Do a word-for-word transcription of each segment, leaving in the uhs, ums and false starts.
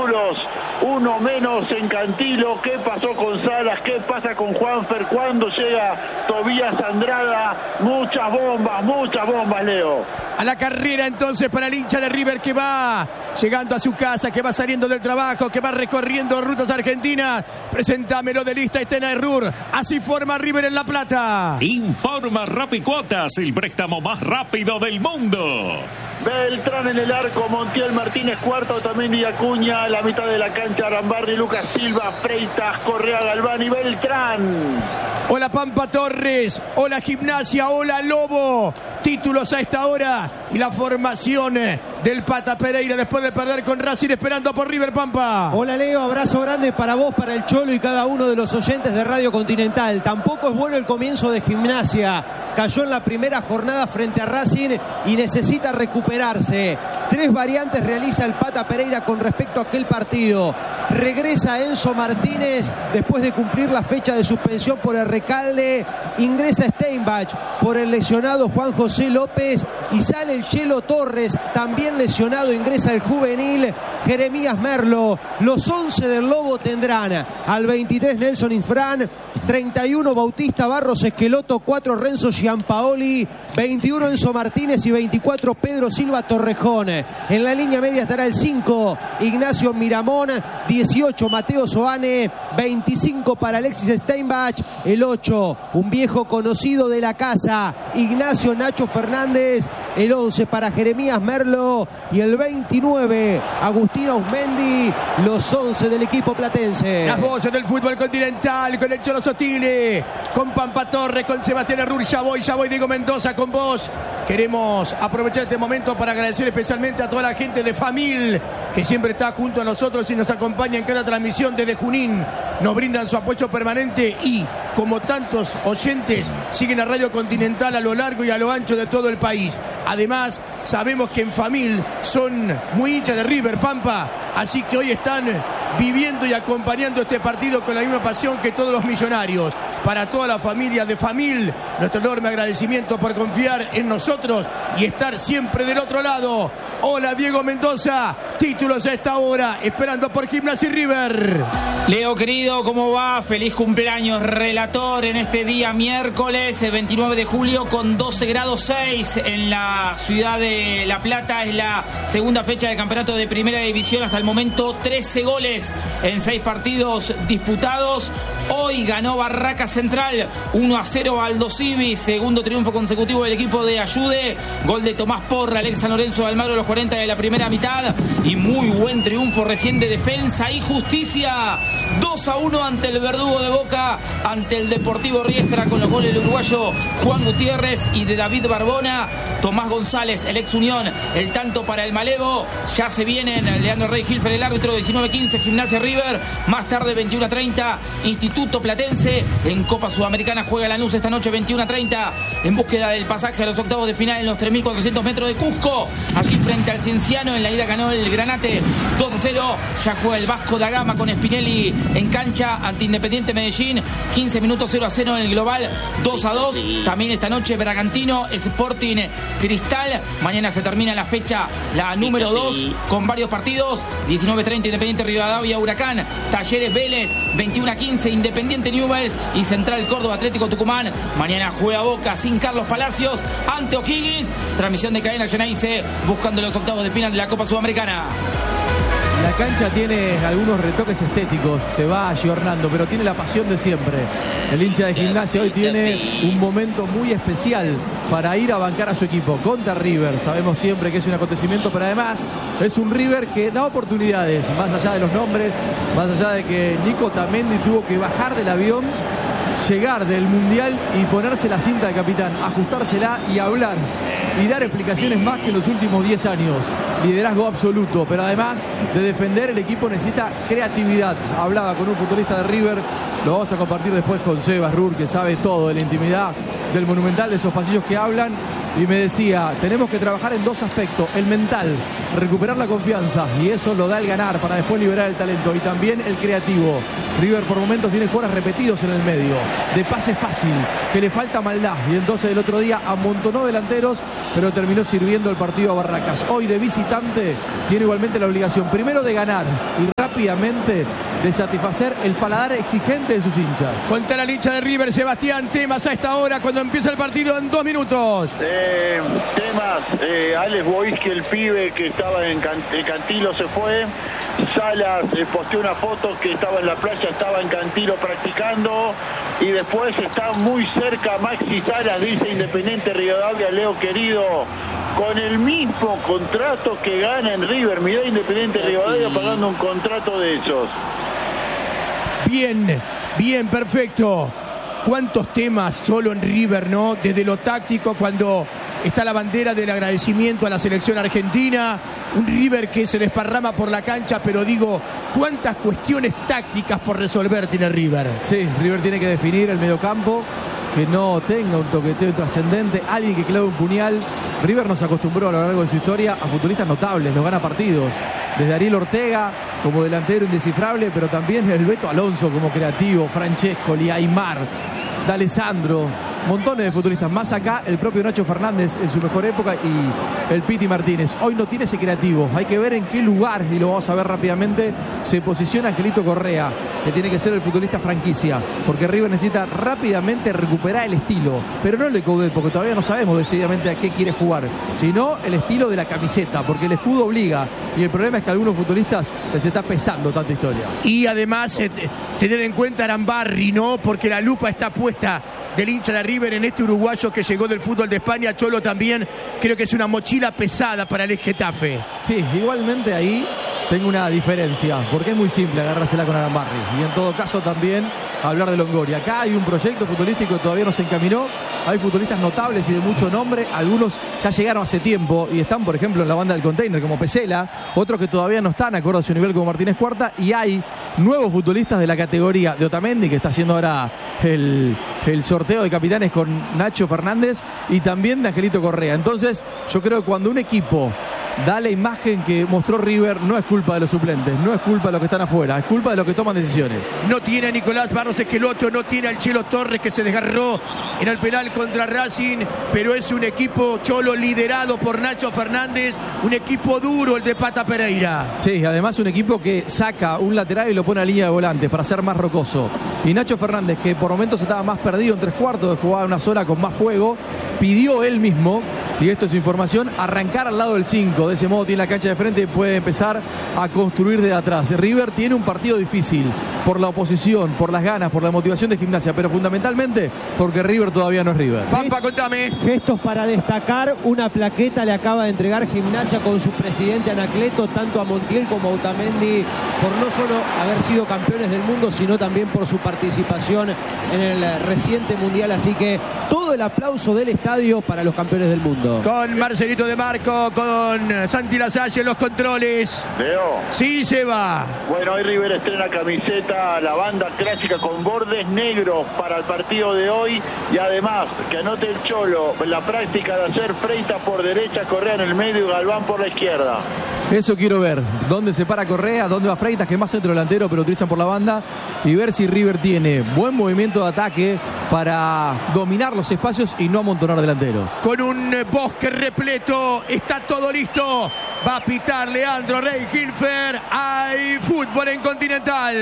Uno menos en Cantilo. ¿Qué pasó con Salas? ¿Qué pasa con Juanfer? ¿Cuándo llega Tobías Andrada? Muchas bombas, muchas bombas, Leo. A la carrera entonces para el hincha de River, que va llegando a su casa, que va saliendo del trabajo, que va recorriendo rutas argentinas. Presentámelo de lista, Estena Errur. Así forma River en La Plata. Informa Rapicuotas, el préstamo más rápido del mundo. Beltrán en el arco, Montiel, Martínez cuarto, también y Acuña, la mitad de la cancha, Arambarri, Lucas Silva, Freitas, Correa, Galván y Beltrán. Hola Pampa Torres, hola Gimnasia, hola Lobo. Títulos a esta hora y la formación del Pata Pereira después de perder con Racing, esperando por River. Pampa. Hola Leo, abrazo grande para vos, para el Cholo y cada uno de los oyentes de Radio Continental. Tampoco es bueno el comienzo de Gimnasia. Cayó en la primera jornada frente a Racing y necesita recuperarse. Tres variantes realiza el Pata Pereira con respecto a aquel partido. Regresa Enzo Martínez después de cumplir la fecha de suspensión por el recalde. Ingresa Steinbach por el lesionado Juan José López y sale el Chelo Torres, también lesionado. Ingresa el juvenil Jeremías Merlo. Los once del Lobo tendrán al veintitrés Nelson Infran, treinta y uno Bautista Barros Esqueloto, cuatro Renzo Giampaoli, veintiuno Enzo Martínez y veinticuatro Pedro Silva Torrejón. En la línea media estará el cinco Ignacio Miramón, dieciocho Mateo Soane, veinticinco para Alexis Steinbach, el ocho un viejo conocido de la casa, Ignacio Nacho Fernández, el once para Jeremías Merlo y el veintinueve Agustín Ausmendi, los once del equipo platense. Las voces del fútbol continental con el Cholo Sotile, con Pampa Torres, con Sebastián Errur. Ya voy, ya voy, Diego Mendoza, con vos. Queremos aprovechar este momento para agradecer especialmente a toda la gente de Famil, que siempre está junto a nosotros y nos acompaña en cada transmisión desde Junín. Nos brindan su apoyo permanente y, como tantos oyentes, siguen a Radio Continental a lo largo y a lo ancho de todo el país. Además, sabemos que en Famil son muy hinchas de River, Pampa, así que hoy están viviendo y acompañando este partido con la misma pasión que todos los millonarios. Para toda la familia de Famil, nuestro enorme agradecimiento por confiar en nosotros y estar siempre del otro lado. Hola Diego Mendoza, títulos a esta hora, esperando por Gimnasia y River. Leo querido, ¿cómo va? Feliz cumpleaños, relator, en este día miércoles veintinueve de julio con doce grados seis en la ciudad de La Plata. Es la segunda fecha del campeonato de primera división. Hasta el momento trece goles en seis partidos disputados. Hoy ganó Barraca Central uno a cero a Aldo Civi, segundo triunfo consecutivo del equipo de Ayude. Gol de Tomás Porra, Alexa Lorenzo de Almagro a los cuarenta de la primera mitad. Y muy buen triunfo recién de Defensa y Justicia. dos a uno ante el verdugo de Boca, ante el Deportivo Riestra, con los goles del uruguayo Juan Gutiérrez y de David Barbona. Tomás González, el ex Unión, el tanto para el Malevo. Ya se vienen Leandro Rey Gilfer, el árbitro, diecinueve quince, Gimnasia River. Más tarde, veintiuno a treinta, Instituto Platense. En Copa Sudamericana juega Lanús esta noche, veintiuno a treinta, en búsqueda del pasaje a los octavos de final en los tres mil cuatrocientos metros de Cusco. Allí frente al Cienciano, en la ida ganó el Granate dos a cero. Ya juega el Vasco da Gama con Spinelli en cancha ante Independiente Medellín. quince minutos, cero a cero en el global, dos a dos. También esta noche Bragantino, Sporting Cristal. Mañana se termina la fecha, la número dos, con varios partidos. diecinueve a treinta Independiente Rivadavia Huracán, Talleres Vélez, veintiuno a quince Independiente Newell's y Central Córdoba Atlético Tucumán. Mañana juega Boca sin Carlos Palacios ante O'Higgins. Transmisión de cadena Geneise, buscando los octavos de final de la Copa Sudamericana. La cancha tiene algunos retoques estéticos, se va ayornando, pero tiene la pasión de siempre. El hincha de Gimnasia hoy tiene un momento muy especial para ir a bancar a su equipo contra River. Sabemos siempre que es un acontecimiento, pero además es un River que da oportunidades, más allá de los nombres, más allá de que Nico Tamendi tuvo que bajar del avión, llegar del Mundial y ponerse la cinta de capitán, ajustársela y hablar y dar explicaciones más que en los últimos diez años. Liderazgo absoluto, pero además de defender, el equipo necesita creatividad. Hablaba con un futbolista de River, lo vamos a compartir después con Sebas Rur, que sabe todo de la intimidad del Monumental, de esos pasillos que hablan, y me decía, tenemos que trabajar en dos aspectos: el mental, recuperar la confianza, y eso lo da el ganar para después liberar el talento, y también el creativo. River por momentos tiene jugadores repetidos en el medio, de pase fácil, que le falta maldad, y entonces el otro día amontonó delanteros, pero terminó sirviendo el partido a Barracas. Hoy de visitante tiene igualmente la obligación, primero de ganar y rápidamente de satisfacer el paladar exigente de sus hinchas. Contra la hincha de River, Sebastián Temas a esta hora cuando empieza el partido en dos minutos. Eh, Temas, eh, Alex Boiski, el pibe que estaba en Can el Cantilo se fue. Salas eh, posteó una foto que estaba en la playa, estaba en Cantilo practicando. Y después está muy cerca Maxi Salas, dice Independiente Rivadavia, Leo querido, con el mismo contrato que gana en River. Mirá Independiente Rivadavia pagando un contrato de esos. Bien, bien, perfecto. ¿Cuántos temas solo en River, no? Desde lo táctico, cuando está la bandera del agradecimiento a la selección argentina. Un River que se desparrama por la cancha, pero digo, ¿cuántas cuestiones tácticas por resolver tiene River? Sí, River tiene que definir el mediocampo, que no tenga un toqueteo trascendente, alguien que clave un puñal. River nos acostumbró a lo largo de su historia a futbolistas notables, nos gana partidos. Desde Ariel Ortega como delantero indescifrable, pero también el Beto Alonso como creativo, Francescoli, Aymar, D'Alessandro, montones de futbolistas. Más acá el propio Nacho Fernández en su mejor época y el Piti Martínez. Hoy no tiene ese creativo. Hay que ver en qué lugar, y lo vamos a ver rápidamente, se posiciona Angelito Correa, que tiene que ser el futbolista franquicia, porque River necesita rápidamente recuperar el estilo, pero no el de Coudet, porque todavía no sabemos decididamente a qué quiere jugar, sino el estilo de la camiseta, porque el escudo obliga, y el problema es que a algunos futbolistas les está pesando tanta historia. Y además eh, tener en cuenta Arambarri, ¿no? Porque la lupa está puesta del hincha de River en este uruguayo que llegó del fútbol de España. Cholo también creo que es una mochila pesada para el Getafe. Sí, igualmente ahí tengo una diferencia, porque es muy simple agarrársela con Arambarri, y en todo caso también hablar de Longoria. Acá hay un proyecto futbolístico que todavía no se encaminó, hay futbolistas notables y de mucho nombre, algunos ya llegaron hace tiempo y están, por ejemplo, en la banda del container como Pesela, otros que todavía no están acorde a su nivel como Martínez Cuarta, y hay nuevos futbolistas de la categoría de Otamendi, que está haciendo ahora el, el sorteo de capitanes con Nacho Fernández, y también de Angelito Correa. Entonces yo creo que cuando un equipo da la imagen que mostró River, no es culpa de los suplentes, no es culpa de los que están afuera, es culpa de los que toman decisiones. No tiene a Nicolás Barros Esqueloto, no tiene al Chelo Torres, que se desgarró en el penal contra Racing, pero es un equipo, Cholo, liderado por Nacho Fernández, un equipo duro el de Pata Pereira. Sí, además un equipo que saca un lateral y lo pone a línea de volantes para ser más rocoso. Y Nacho Fernández, que por momentos estaba más perdido en tres cuartos, de jugar una sola con más fuego, pidió él mismo, y esto es información, arrancar al lado del cinco. De ese modo tiene la cancha de frente y puede empezar a construir de atrás. River tiene un partido difícil por la oposición, por las ganas, por la motivación de Gimnasia, pero fundamentalmente porque River todavía no es River. Pampa, contame. Gestos para destacar, una plaqueta le acaba de entregar Gimnasia con su presidente Anacleto, tanto a Montiel como a Otamendi, por no solo haber sido campeones del mundo, sino también por su participación en el reciente mundial. Así que todo el aplauso del estadio para los campeones del mundo. Con Marcelito de Marco, con Santi Lasalle en los controles. Leo. Sí, se va. Bueno, hoy River estrena camiseta, la banda clásica con bordes negros para el partido de hoy, y además, que anote el Cholo, la práctica de hacer Freitas por derecha, Correa en el medio y Galván por la izquierda. Eso quiero ver, dónde se para Correa, dónde va Freitas, que es más centro delantero, pero lo utilizan por la banda, y ver si River tiene buen movimiento de ataque para dominar los espacios y no amontonar delanteros. Con un bosque repleto, está todo listo. Va a pitar Leandro Rey Hilfer. Hay fútbol en Continental.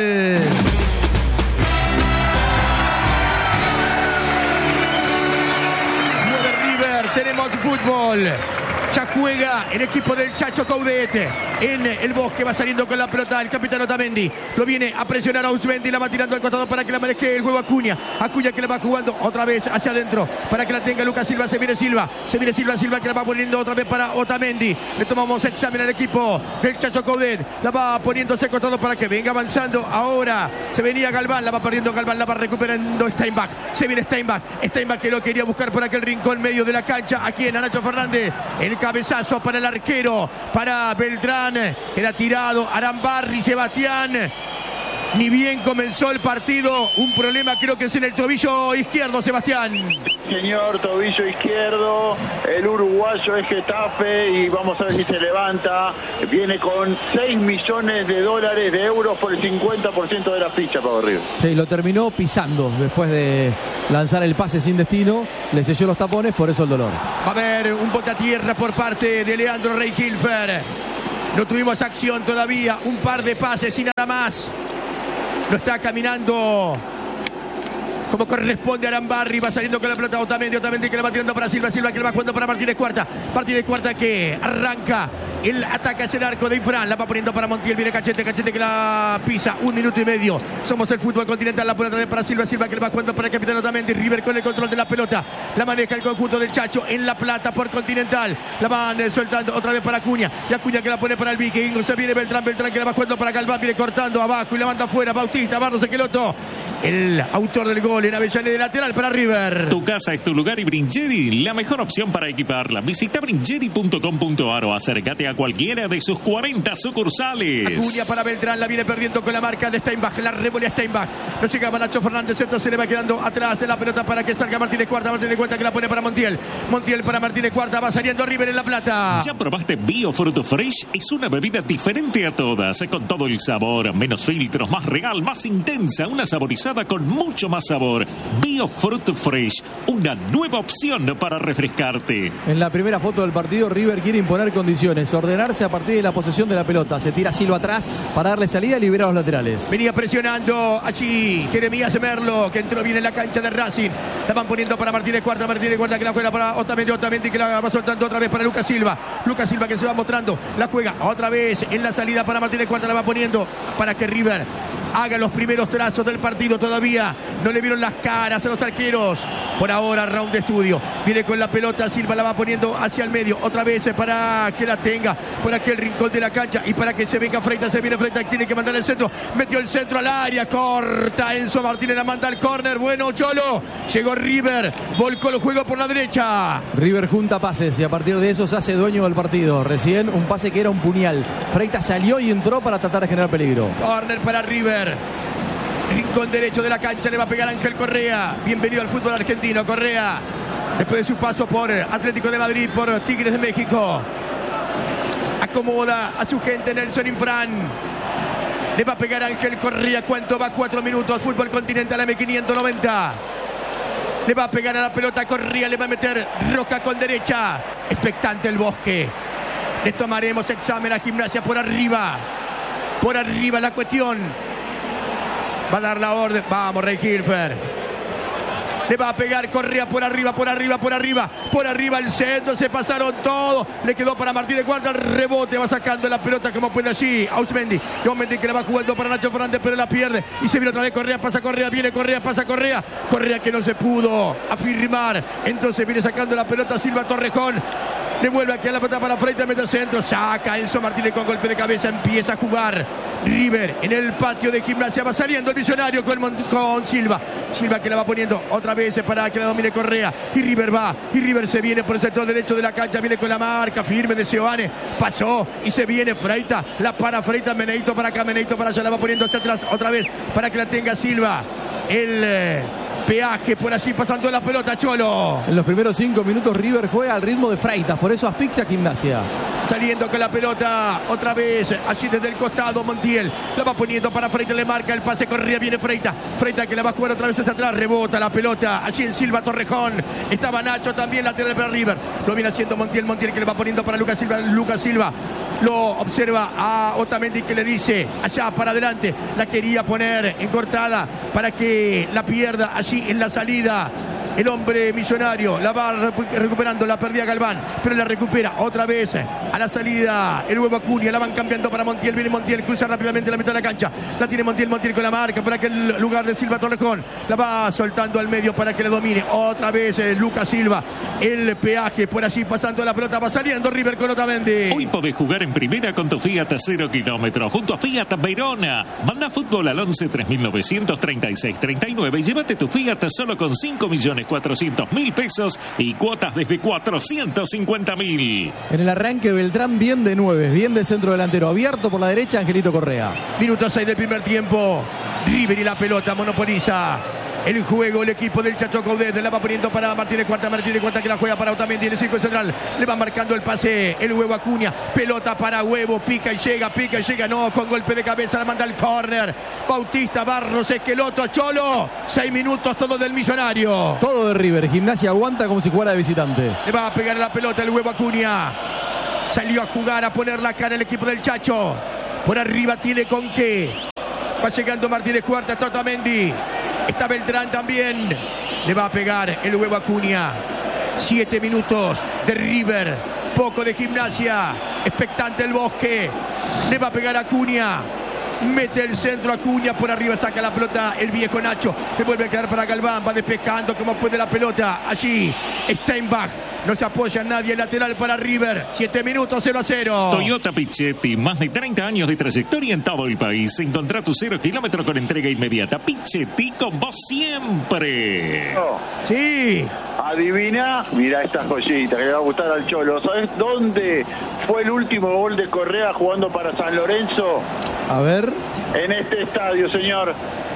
Mueve River, tenemos fútbol. Ya juega el equipo del Chacho Coudet en el bosque, va saliendo con la pelota el capitán Otamendi, lo viene a presionar a Usmendi, la va tirando al costado para que la maneje el juego Acuña, Acuña que la va jugando otra vez hacia adentro para que la tenga Lucas Silva, se viene Silva, se viene Silva, Silva que la va poniendo otra vez para Otamendi, le tomamos examen al equipo del Chacho Coudet, la va poniéndose al costado para que venga avanzando, ahora se venía Galván, la va perdiendo Galván, la va recuperando Steinbach, se viene Steinbach, Steinbach que lo quería buscar por aquel rincón medio de la cancha, aquí en Nacho Fernández, el cabezazo para el arquero, para Beltrán, queda tirado Arambarri, Sebastián. Ni bien comenzó el partido, un problema creo que es en el tobillo izquierdo, Sebastián. Señor, tobillo izquierdo, el uruguayo es Getafe y vamos a ver si se levanta. Viene con seis millones de dólares, de euros por el cincuenta por ciento de la ficha para River. Sí, lo terminó pisando después de lanzar el pase sin destino, le selló los tapones, por eso el dolor. Va a haber un bote a tierra por parte de Leandro Rey Hilfer. No tuvimos acción todavía, un par de pases y nada más. No está caminando como corresponde a Arambarri, va saliendo con la pelota Otamendi, Otamendi que la va tirando para Silva, Silva que la va jugando para Martínez Cuarta, Martínez Cuarta que arranca el ataque hacia el arco de Infran, la va poniendo para Montiel, viene Cachete, Cachete que la pisa, un minuto y medio, somos el fútbol continental, la pone otra vez para Silva, Silva que le va jugando para el capitán Otamendi, River con el control de la pelota, la maneja el conjunto del Chacho en La Plata por Continental, la van soltando otra vez para Acuña, y Acuña que la pone para el Viking, se viene Beltrán, Beltrán que la va jugando para Galván, viene cortando abajo y la manda afuera, Bautista, Barros Esqueloto, el autor del gol en Avellaneda, lateral para River. Tu casa es tu lugar y Bringeri, la mejor opción para equiparla. Visita bringeri punto com punto ar o acércate a cualquiera de sus cuarenta sucursales. Acuña para Beltrán, la viene perdiendo con la marca de Steinbach, la revolea Steinbach. No llegaba Nacho Fernández, entonces se le va quedando atrás en la pelota para que salga Martínez Cuarta, Martínez Cuarta que la pone para Montiel. Montiel para Martínez Cuarta, va saliendo River en La Plata. ¿Ya probaste Bio Fruit Fresh? Es una bebida diferente a todas, con todo el sabor, menos filtros, más real, más intensa, una saborizada con mucho más sabor. Bio Fruit Fresh, una nueva opción para refrescarte. En la primera foto del partido, River quiere imponer condiciones, ordenarse a partir de la posesión de la pelota. Se tira Silva atrás para darle salida y liberar a los laterales. Venía presionando allí Jeremías Merlo, que entró bien en la cancha de Racing. La van poniendo para Martínez Cuarta, Martínez Cuarta que la juega para Otamendi, Otamendi que la va soltando otra vez para Lucas Silva. Lucas Silva que se va mostrando, la juega otra vez en la salida para Martínez Cuarta, la va poniendo para que River haga los primeros trazos del partido. Todavía no le vieron las caras a los arqueros. Por ahora round de estudio, viene con la pelota Silva, la va poniendo hacia el medio, otra vez para que la tenga por aquel rincón de la cancha y para que se venga Freitas, se viene Freitas, tiene que mandar el centro, metió el centro al área, corta Enzo Martínez, la manda al córner, bueno Cholo, llegó River, volcó el juego por la derecha. River junta pases y a partir de eso se hace dueño del partido. Recién un pase que era un puñal, Freitas salió y entró para tratar de generar peligro. Córner para River. Rincón derecho de la cancha, le va a pegar Ángel Correa. Bienvenido al fútbol argentino, Correa. Después de su paso por Atlético de Madrid, por Tigres de México. Acomoda a su gente Nelson Infran. Le va a pegar Ángel Correa. ¿Cuánto va? Cuatro minutos. Fútbol Continental M quinientos noventa. Le va a pegar a la pelota Correa. Le va a meter Roca con derecha. Expectante el Bosque. Le tomaremos examen a Gimnasia por arriba. Por arriba la cuestión. Va a dar la orden. Vamos, Rey Hilfer. Le va a pegar Correa por arriba, por arriba, por arriba. Por arriba el centro. Se pasaron todos. Le quedó para Martínez Cuarta. El rebote. Va sacando la pelota como puede allí. Ausmendi. Ausmendi que le va jugando para Nacho Fernández, pero la pierde. Y se viene otra vez Correa. Pasa Correa. Viene Correa. Pasa Correa. Correa que no se pudo afirmar. Entonces viene sacando la pelota Silva Torrejón. Devuelve aquí a la pelota para Freitas, mete el centro, saca Enzo Martínez con golpe de cabeza, empieza a jugar River en el patio de Gimnasia, va saliendo el Visionario con, con Silva, Silva que la va poniendo otra vez para que la domine Correa, y River va, y River se viene por el sector derecho de la cancha, viene con la marca firme de Seoane, pasó y se viene Freitas, la para Freitas, Meneito para acá, Meneito para allá, la va poniendo hacia atrás otra vez para que la tenga Silva, el... Eh, peaje por allí pasando la pelota Cholo. En los primeros cinco minutos River juega al ritmo de Freitas, por eso asfixia a Gimnasia. Saliendo con la pelota otra vez allí desde el costado Montiel, la va poniendo para Freitas, le marca el pase Correa, viene Freitas, Freitas que la va a jugar otra vez hacia atrás, rebota la pelota allí en Silva Torrejón, estaba Nacho también lateral para River, lo viene haciendo Montiel, Montiel que le va poniendo para Lucas Silva, Lucas Silva lo observa a Otamendi que le dice allá para adelante, la quería poner en cortada para que la pierda allí en la salida. El hombre millonario la va recuperando, la perdía Galván, pero la recupera otra vez a la salida. El huevo Acuña, la van cambiando para Montiel, viene Montiel, cruza rápidamente la mitad de la cancha, la tiene Montiel, Montiel con la marca para aquel lugar de Silva Torrejón, la va soltando al medio para que la domine, otra vez eh, Lucas Silva, el peaje por allí pasando la pelota, va saliendo River con Otamendi. Hoy podés jugar en primera con tu Fiat cero kilómetros, junto a Fiat Verona. Manda fútbol al once tres mil novecientos treinta y seis treinta y nueve y llévate tu Fiat solo con cinco millones cuatrocientos mil pesos y cuotas desde cuatrocientos cincuenta mil. En el arranque Beltrán bien de nueve, bien de centro delantero, abierto por la derecha Angelito Correa. Minuto seis del primer tiempo. River y la pelota monopoliza el juego, el equipo del Chacho Coudet, la va poniendo para Martínez Cuarta, Martínez Cuarta que la juega para Otamendi en el circo central, le va marcando el pase, el huevo Acuña, pelota para huevo, pica y llega, pica y llega, no, con golpe de cabeza la manda al córner, Bautista, Barros, Esqueloto, Cholo, seis minutos todo del millonario. Todo de River, Gimnasia aguanta como si jugara de visitante. Le va a pegar la pelota el huevo Acuña. Salió a jugar, a poner la cara el equipo del Chacho. Por arriba tiene con qué. Va llegando Martínez Cuarta, Otamendi. Está Beltrán también. Le va a pegar el huevo Acuña. Siete minutos de River. Poco de Gimnasia. Expectante el Bosque. Le va a pegar Acuña. Mete el centro Acuña, por arriba saca la pelota el viejo Nacho, que vuelve a quedar para Galván, va despejando como puede la pelota, allí Steinbach, no se apoya nadie, lateral para River, siete minutos, cero a cero. Toyota Pichetti, más de treinta años de trayectoria en todo el país. Encontrá tu cero kilómetro con entrega inmediata. Pichetti, con vos siempre. Oh. Sí. Adivina, mira esta joyita que le va a gustar al Cholo. ¿Sabes dónde fue el último gol de Correa jugando para San Lorenzo? A ver. En este estadio, señor.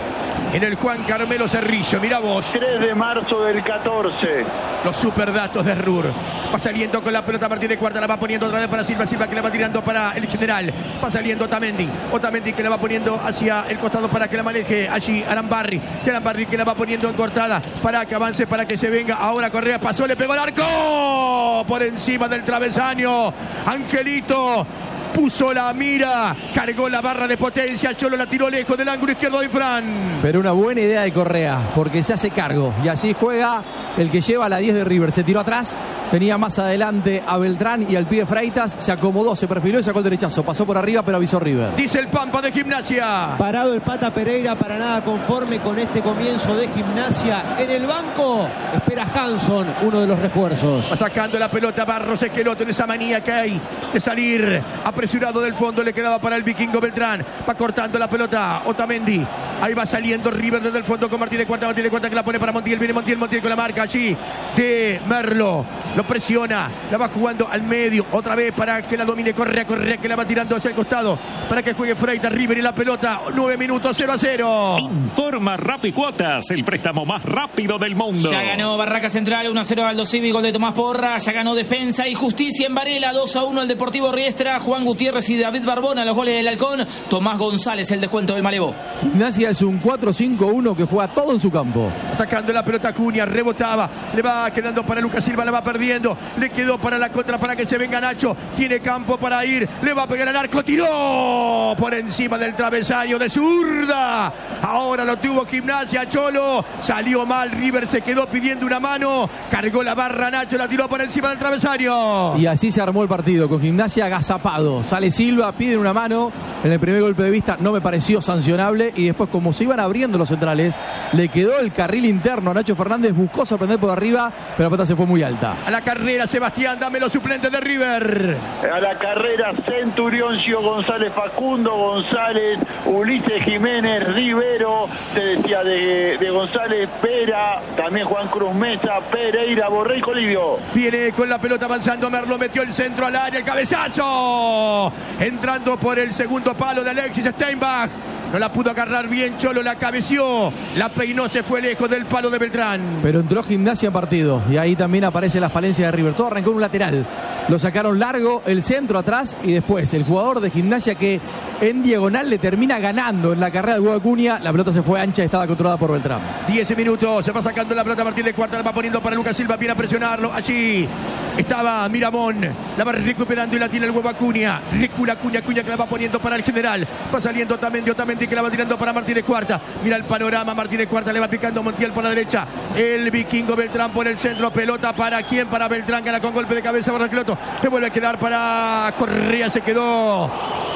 En el Juan Carmelo Cerrillo, mira vos. tres de marzo del catorce. Los superdatos de Rur. Va saliendo con la pelota Martínez Cuarta, la va poniendo otra vez para Silva, Silva que la va tirando para el general. Va saliendo Otamendi. Otamendi que la va poniendo hacia el costado para que la maneje allí Arambarri. Y Arambarri que la va poniendo en cortada para que avance, para que se venga. Ahora Correa pasó, le pegó al arco. Por encima del travesaño. Angelito puso la mira, cargó la barra de potencia, Cholo la tiró lejos del ángulo izquierdo de Fran. Pero una buena idea de Correa, porque se hace cargo y así juega el que lleva la diez de River. Se tiró atrás, tenía más adelante a Beltrán y al pibe Freitas, se acomodó, se perfiló y sacó el derechazo. Pasó por arriba, pero avisó River. Dice el Pampa de Gimnasia. Parado el Pata Pereira, para nada conforme con este comienzo de Gimnasia. En el banco espera Hanson, uno de los refuerzos. Va sacando la pelota Barros Esqueloto en esa manía que hay de salir apresurado del fondo. Le quedaba para el vikingo Beltrán. Va cortando la pelota Otamendi. Ahí va saliendo River desde el fondo con Martínez Cuarta. Martínez Cuarta que la pone para Montiel. Viene Montiel, Montiel con la marca allí de Merlo. Lo presiona. La va jugando al medio. Otra vez para que la domine Correa. Correa que la va tirando hacia el costado para que juegue Freitas. River y la pelota. nueve minutos, cero a cero. Informa Rapicuotas, el préstamo más rápido del mundo. Ya ganó Barraca Central uno a cero Aldo Civi, gol de Tomás Porra. Ya ganó Defensa y Justicia en Varela dos a uno el Deportivo Riestra. Juan Gutiérrez y David Barbona los goles del Halcón. Tomás González el descuento del Malevo. Gimnasia es un cuatro cinco uno que juega todo en su campo. Sacando la pelota Acuña, rebotaba, le va quedando para Lucas Silva, la va perdiendo, le quedó para la contra para que se venga Nacho, tiene campo para ir, le va a pegar al arco, tiró por encima del travesaño de zurda. Ahora lo tuvo Gimnasia, Cholo, salió mal, River se quedó pidiendo una mano, cargó la barra Nacho, la tiró por encima del travesaño. Y así se armó el partido, con Gimnasia agazapado. Sale Silva, pide una mano, en el primer golpe de vista no me pareció sancionable y después como se iban abriendo los centrales, le quedó el carril interno a Nacho Fernández, buscó sorprender por arriba, pero la pelota se fue muy alta. A la carrera Sebastián, dame los suplentes de River. A la carrera Centurión, Gio González, Facundo González, Ulises Jiménez, Rivero, te decía de, de González, Pera, también Juan Cruz Mesa, Pereira, Borré y Colivio. Viene con la pelota avanzando Merlo, metió el centro al área, el cabezazo, entrando por el segundo palo de Alexis Steinbach. No la pudo agarrar bien, Cholo la cabeció, la peinó, se fue lejos del palo de Beltrán. Pero entró Gimnasia en partido y ahí también aparece la falencia de River. Todo arrancó en un lateral, lo sacaron largo, el centro atrás y después el jugador de Gimnasia que en diagonal le termina ganando en la carrera de Hugo Acuña. La pelota se fue ancha y estaba controlada por Beltrán. diez minutos, se va sacando la pelota Martínez Cuarta, la va poniendo para Lucas Silva, viene a presionarlo, allí estaba Miramón, la va recuperando y la tiene el huevo Acuña, recula Acuña, Acuña que la va poniendo para el general, va saliendo Otamendi, Otamendi que la va tirando para Martínez Cuarta, mira el panorama, Martínez Cuarta le va picando Montiel por la derecha, el vikingo Beltrán por el centro, pelota para quién, para Beltrán, gana con golpe de cabeza Barracloto, le vuelve a quedar para Correa, se quedó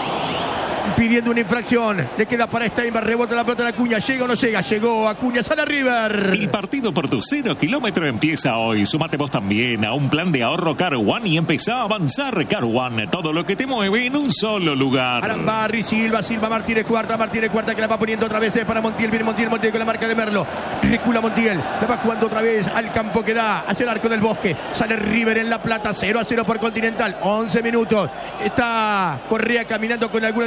pidiendo una infracción, le queda para Steinbach, rebota la pelota de Acuña, llega o no llega, llegó Acuña, sale River. El partido por tu cero kilómetro empieza hoy. Sumate vos también a un plan de ahorro Car One y empezá a avanzar. Car One, todo lo que te mueve en un solo lugar. Arambarri, Silva, Silva, Martínez Cuarta, Martínez Cuarta que la va poniendo otra vez para Montiel, viene Montiel, Montiel con la marca de Merlo, recula Montiel, la va jugando otra vez al campo que da hacia el arco del Bosque, sale River en La Plata, cero a cero por Continental, once minutos, está Correa caminando con alguna dificultad,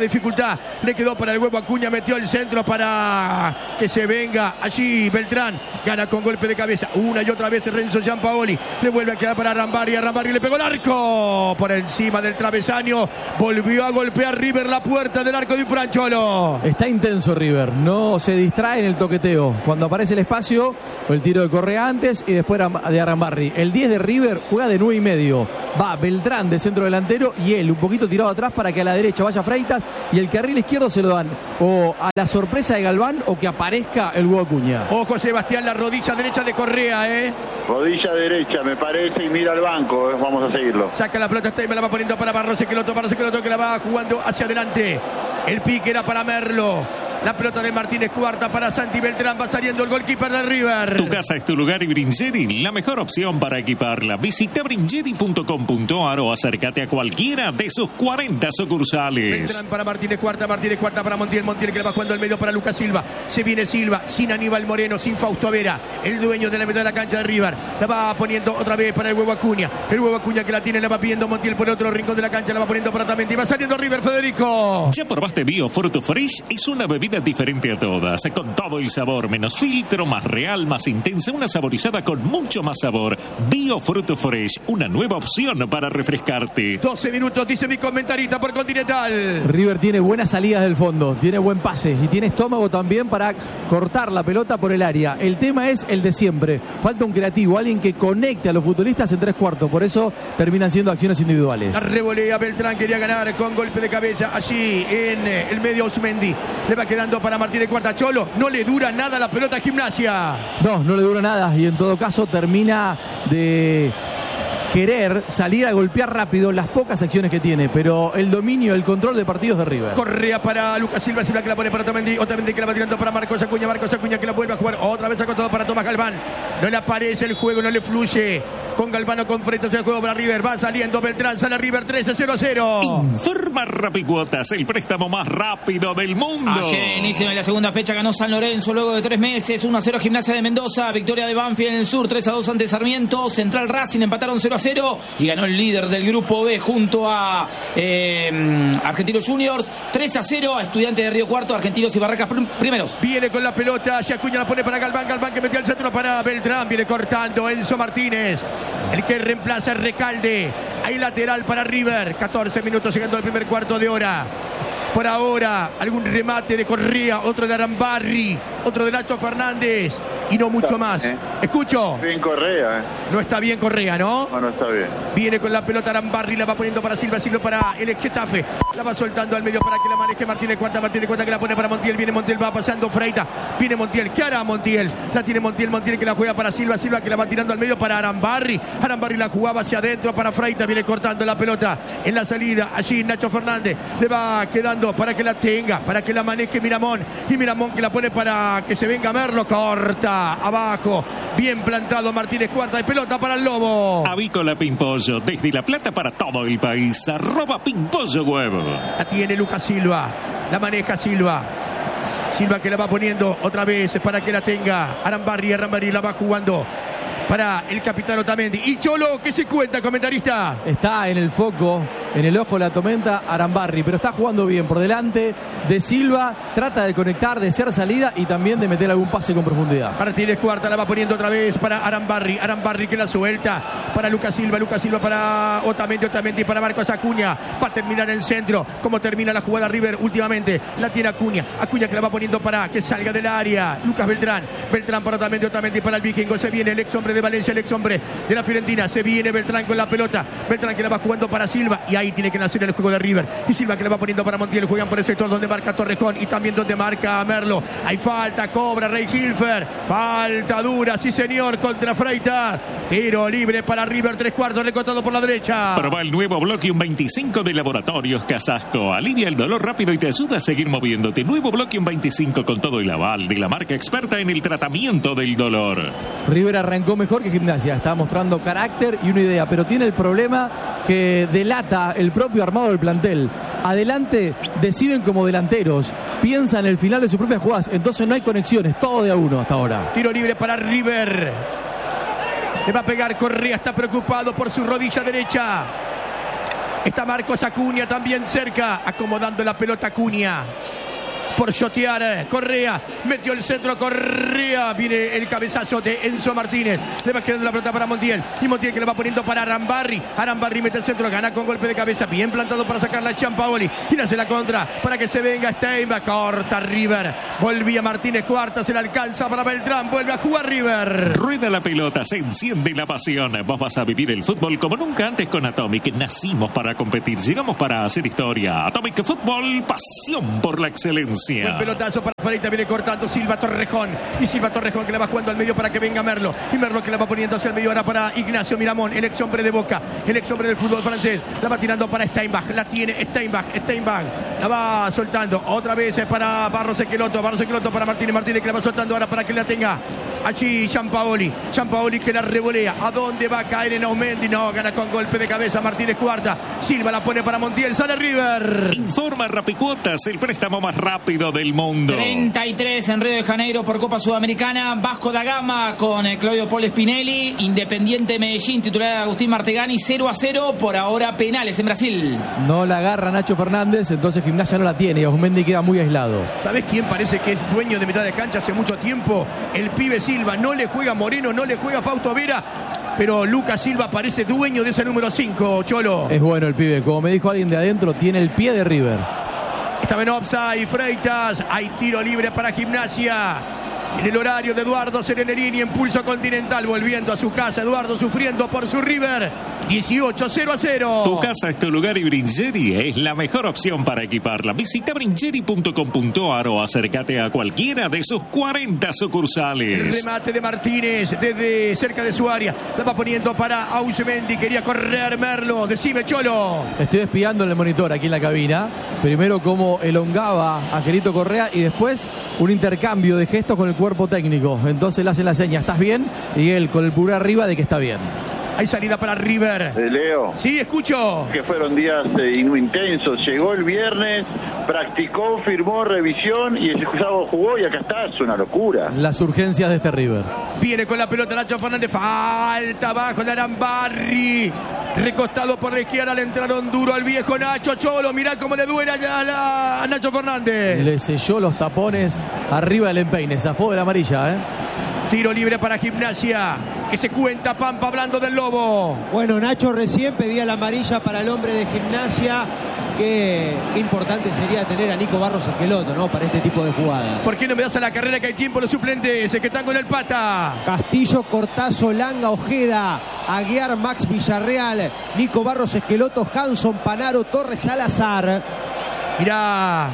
pelota. Le quedó para el huevo Acuña. Metió el centro para que se venga allí Beltrán. Gana con golpe de cabeza. Una y otra vez Renzo Giampaoli. Le vuelve a quedar para Arambarri. Arambarri le pegó el arco. Por encima del travesaño. Volvió a golpear River la puerta del arco de Francholo. Está intenso River. No se distrae en el toqueteo. Cuando aparece el espacio, el tiro de Correa antes y después de Arambarri. El diez de River juega de nueve y medio. Va Beltrán de centro delantero y él un poquito tirado atrás para que a la derecha vaya Freitas y el carril izquierdo se lo dan o a la sorpresa de Galván o que aparezca el huevo Acuña. Ojo Sebastián, la rodilla derecha de Correa, ¿eh? Rodilla derecha, me parece, y mira al banco, eh. Vamos a seguirlo. Saca la pelota, está y me la va poniendo para Barros, que lo Barros, que lo que la va jugando hacia adelante. El pique era para Merlo. La pelota de Martínez Cuarta para Santi Beltrán. Va saliendo el goalkeeper de River. Tu casa es tu lugar y Bringeri, la mejor opción para equiparla. Visita bringeri punto com punto ar o acércate a cualquiera de sus cuarenta sucursales. Beltrán para Martínez Cuarta, Martínez Cuarta para Montiel. Montiel que le va jugando al medio para Lucas Silva. Se viene Silva, sin Aníbal Moreno, sin Fausto Vera. El dueño de la mitad de la cancha de River. La va poniendo otra vez para el huevo Acuña. El huevo Acuña que la tiene, la va pidiendo Montiel por el otro rincón de la cancha. La va poniendo para Tamendi. Va saliendo River, Federico. ¿Ya probaste Bio Fruto Fresh? Es una bebida diferente a todas. Con todo el sabor, menos filtro, más real, más intensa, una saborizada con mucho más sabor. Bio Fruto Fresh, una nueva opción para refrescarte. doce minutos, dice mi comentarista por Continental. River tiene buenas salidas del fondo, tiene buen pase y tiene estómago también para cortar la pelota por el área. El tema es el de siempre. Falta un creativo, alguien que conecte a los futbolistas en tres cuartos. Por eso terminan siendo acciones individuales. La revolea Beltrán, quería ganar con golpe de cabeza allí en el medio Osmendi. Le va quedando para Martínez Cuarta. Cholo, no le dura nada la pelota a Gimnasia. No, no le dura nada y en todo caso termina de querer salir a golpear rápido las pocas acciones que tiene, pero el dominio, el control de partidos de River. Correa para Lucas Silva, Silva que la pone para Otamendi, Otamendi que la va tirando para Marcos Acuña, Marcos Acuña que la vuelve a jugar otra vez acotado para Tomás Galván. No le aparece el juego, no le fluye. Con Galván o con Freitas el juego para River. Va saliendo Beltrán, sale River tres a cero a cero. Informa Rapicuotas, el préstamo más rápido del mundo. Ayer inicio de la segunda fecha ganó San Lorenzo luego de tres meses. uno a cero Gimnasia de Mendoza. Victoria de Banfield en el sur. tres a dos ante Sarmiento. Central Racing empataron cero a cero. Y ganó el líder del grupo B junto a eh, Argentinos Juniors. tres a cero a Estudiantes de Río Cuarto. Argentinos y Barracas prim primeros. Viene con la pelota. Acuña la pone para Galván. Galván que metió el centro para Beltrán. Viene cortando Enzo Martínez. El que reemplaza es Recalde. Hay lateral para River. catorce minutos llegando al primer cuarto de hora. Por ahora, algún remate de Correa, otro de Arambarri, otro de Nacho Fernández y no mucho más. ¿Eh? Escucho. Bien Correa, ¿eh? No está bien Correa, ¿no? No, no está bien. Viene con la pelota Arambarri, la va poniendo para Silva, Silva para el Getafe. La va soltando al medio para que la maneje Martínez Cuarta, Martínez Cuarta que la pone para Montiel. Viene Montiel, va pasando Freita. Viene Montiel, ¿qué hará Montiel? La tiene Montiel, Montiel que la juega para Silva, Silva que la va tirando al medio para Arambarri. Arambarri la jugaba hacia adentro para Freita, viene cortando la pelota en la salida. Allí Nacho Fernández le va quedando para que la tenga, para que la maneje Miramón. Y Miramón que la pone para que se venga Merlo. Corta abajo. Bien plantado Martínez Cuarta y pelota para el Lobo. Avícola Pimpollo, desde La Plata para todo el país. Arroba Pimpollo Huevo. La tiene Lucas Silva. La maneja Silva. Silva que la va poniendo otra vez para que la tenga Arambarri. Arambarri la va jugando para el capitán Otamendi. Y Cholo, ¿qué se cuenta, comentarista? Está en el foco, en el ojo de la tormenta Arambarri, pero está jugando bien por delante de Silva, trata de conectar, de ser salida y también de meter algún pase con profundidad. Martínez Cuarta la va poniendo otra vez para Arambarri, Arambarri que la suelta para Lucas Silva, Lucas Silva para Otamendi, Otamendi para Marcos Acuña, va a terminar en centro, como termina la jugada River últimamente, la tiene Acuña, Acuña que la va poniendo para que salga del área, Lucas Beltrán, Beltrán para Otamendi, Otamendi para el Vikingo, se viene el ex hombre de Valencia, el ex hombre de la Fiorentina, se viene Beltrán con la pelota, Beltrán que la va jugando para Silva y ahí tiene que nacer el juego de River, y Silva que la va poniendo para Montiel, juegan por el sector donde marca Torrejón y también donde marca Merlo, hay falta, cobra Rey Hilfer, falta dura, sí señor, contra Freitas, tiro libre para River, tres cuartos, recortado por la derecha. Proba el nuevo Bloquium veinticinco de Laboratorios Casasco, alivia el dolor rápido y te ayuda a seguir moviéndote. Nuevo Bloquium veinticinco con todo el aval de la marca experta en el tratamiento del dolor. River arrancó mejor que Gimnasia, está mostrando carácter y una idea, pero tiene el problema que delata el propio armado del plantel. Adelante deciden como delanteros, piensan en el final de sus propias jugadas, entonces no hay conexiones, todo de a uno hasta ahora. Tiro libre para River. Le va a pegar Correa, está preocupado por su rodilla derecha. Está Marcos Acuña también cerca, acomodando la pelota Acuña. Por shotear, Correa, metió el centro, Correa, viene el cabezazo de Enzo Martínez, le va quedando la pelota para Montiel, y Montiel que le va poniendo para Arambarri, Arambarri mete el centro, gana con golpe de cabeza, bien plantado para sacarla a Giampaoli, y nace la contra, para que se venga Steinbach, corta River, volvía Martínez Cuarta, se le alcanza para Beltrán, vuelve a jugar River. Rueda la pelota, se enciende la pasión, vos vas a vivir el fútbol como nunca antes con Atomic, nacimos para competir, llegamos para hacer historia, Atomic Fútbol, pasión por la excelencia. Buen pelotazo para Farita, viene cortando Silva Torrejón. Y Silva Torrejón que le va jugando al medio para que venga Merlo. Y Merlo que le va poniendo hacia el medio ahora para Ignacio Miramón, el ex hombre de Boca, el ex hombre del fútbol francés. La va tirando para Steinbach, la tiene Steinbach, Steinbach. La va soltando otra vez para Barros Esqueloto, Barros Esqueloto para Martínez, Martínez que la va soltando ahora para que la tenga allí Giampaoli. Giampaoli que la revolea. ¿A dónde va a caer en Aumendi? No, gana con golpe de cabeza Martínez Cuarta. Silva la pone para Montiel, sale River. Informa Rapicuotas, el préstamo más rápido del mundo. treinta y tres en Río de Janeiro por Copa Sudamericana. Vasco da Gama con Claudio Paul Spinelli. Independiente Medellín, titular Agustín Martegani, cero a cero. Por ahora penales en Brasil. No la agarra Nacho Fernández, entonces Gimnasia no la tiene y Osmendi queda muy aislado. ¿Sabés quién parece que es dueño de mitad de cancha hace mucho tiempo? El pibe Silva. No le juega Moreno, no le juega Fausto Vera, pero Lucas Silva parece dueño de ese número cinco, Cholo. Es bueno el pibe, como me dijo alguien de adentro, tiene el pie de River. Estaba en offside, Freitas, hay tiro libre para Gimnasia. En el horario de Eduardo Serenerini en Pulso Continental, volviendo a su casa, Eduardo sufriendo por su River, dieciocho cero a cero. Tu casa es tu lugar y Bringeri es la mejor opción para equiparla. Visita bringeri punto com punto ar o acércate a cualquiera de sus cuarenta sucursales. El remate de Martínez desde cerca de su área, la va poniendo para Ausemendi, quería correr Merlo, decime Cholo. Estoy espiando en el monitor aquí en la cabina, primero cómo elongaba a Angelito Correa y después un intercambio de gestos con el cuerpo técnico, entonces le hacen la seña, ¿estás bien? Y él con el pulgar arriba de que está bien. Hay salida para River. Eh, Leo. Sí, escucho. Que fueron días eh, intensos. Llegó el viernes, practicó, firmó, revisión y el sábado jugó y acá está. Es una locura. Las urgencias de este River. Viene con la pelota Nacho Fernández. Falta abajo de Arambarri. Recostado por la izquierda, le entraron duro al viejo Nacho. Cholo, mirá cómo le duele a, la, a Nacho Fernández. Le selló los tapones arriba del empeine. Zafó de la amarilla, ¿eh? Tiro libre para Gimnasia, que se cuenta Pampa hablando del Lobo. Bueno, Nacho recién pedía la amarilla para el hombre de Gimnasia. Qué, qué importante sería tener a Nico Barros Esqueloto, ¿no? Para este tipo de jugadas. ¿Por qué no me das a la carrera que hay tiempo los suplentes? El que están con el pata. Castillo, Cortazo, Langa, Ojeda, Aguiar, Max Villarreal, Nico Barros Esqueloto, Hanson, Panaro, Torres, Salazar. Mirá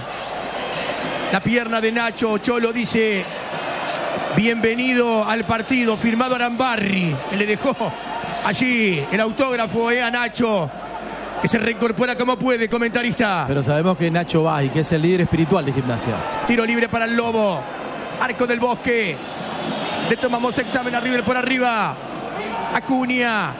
la pierna de Nacho. Cholo dice: bienvenido al partido, firmado Arambarri. Que le dejó allí el autógrafo eh, a Nacho, que se reincorpora como puede, comentarista. Pero sabemos que Nacho va y que es el líder espiritual de Gimnasia. Tiro libre para el Lobo. Arco del Bosque. Le tomamos examen a River por arriba. Acuña.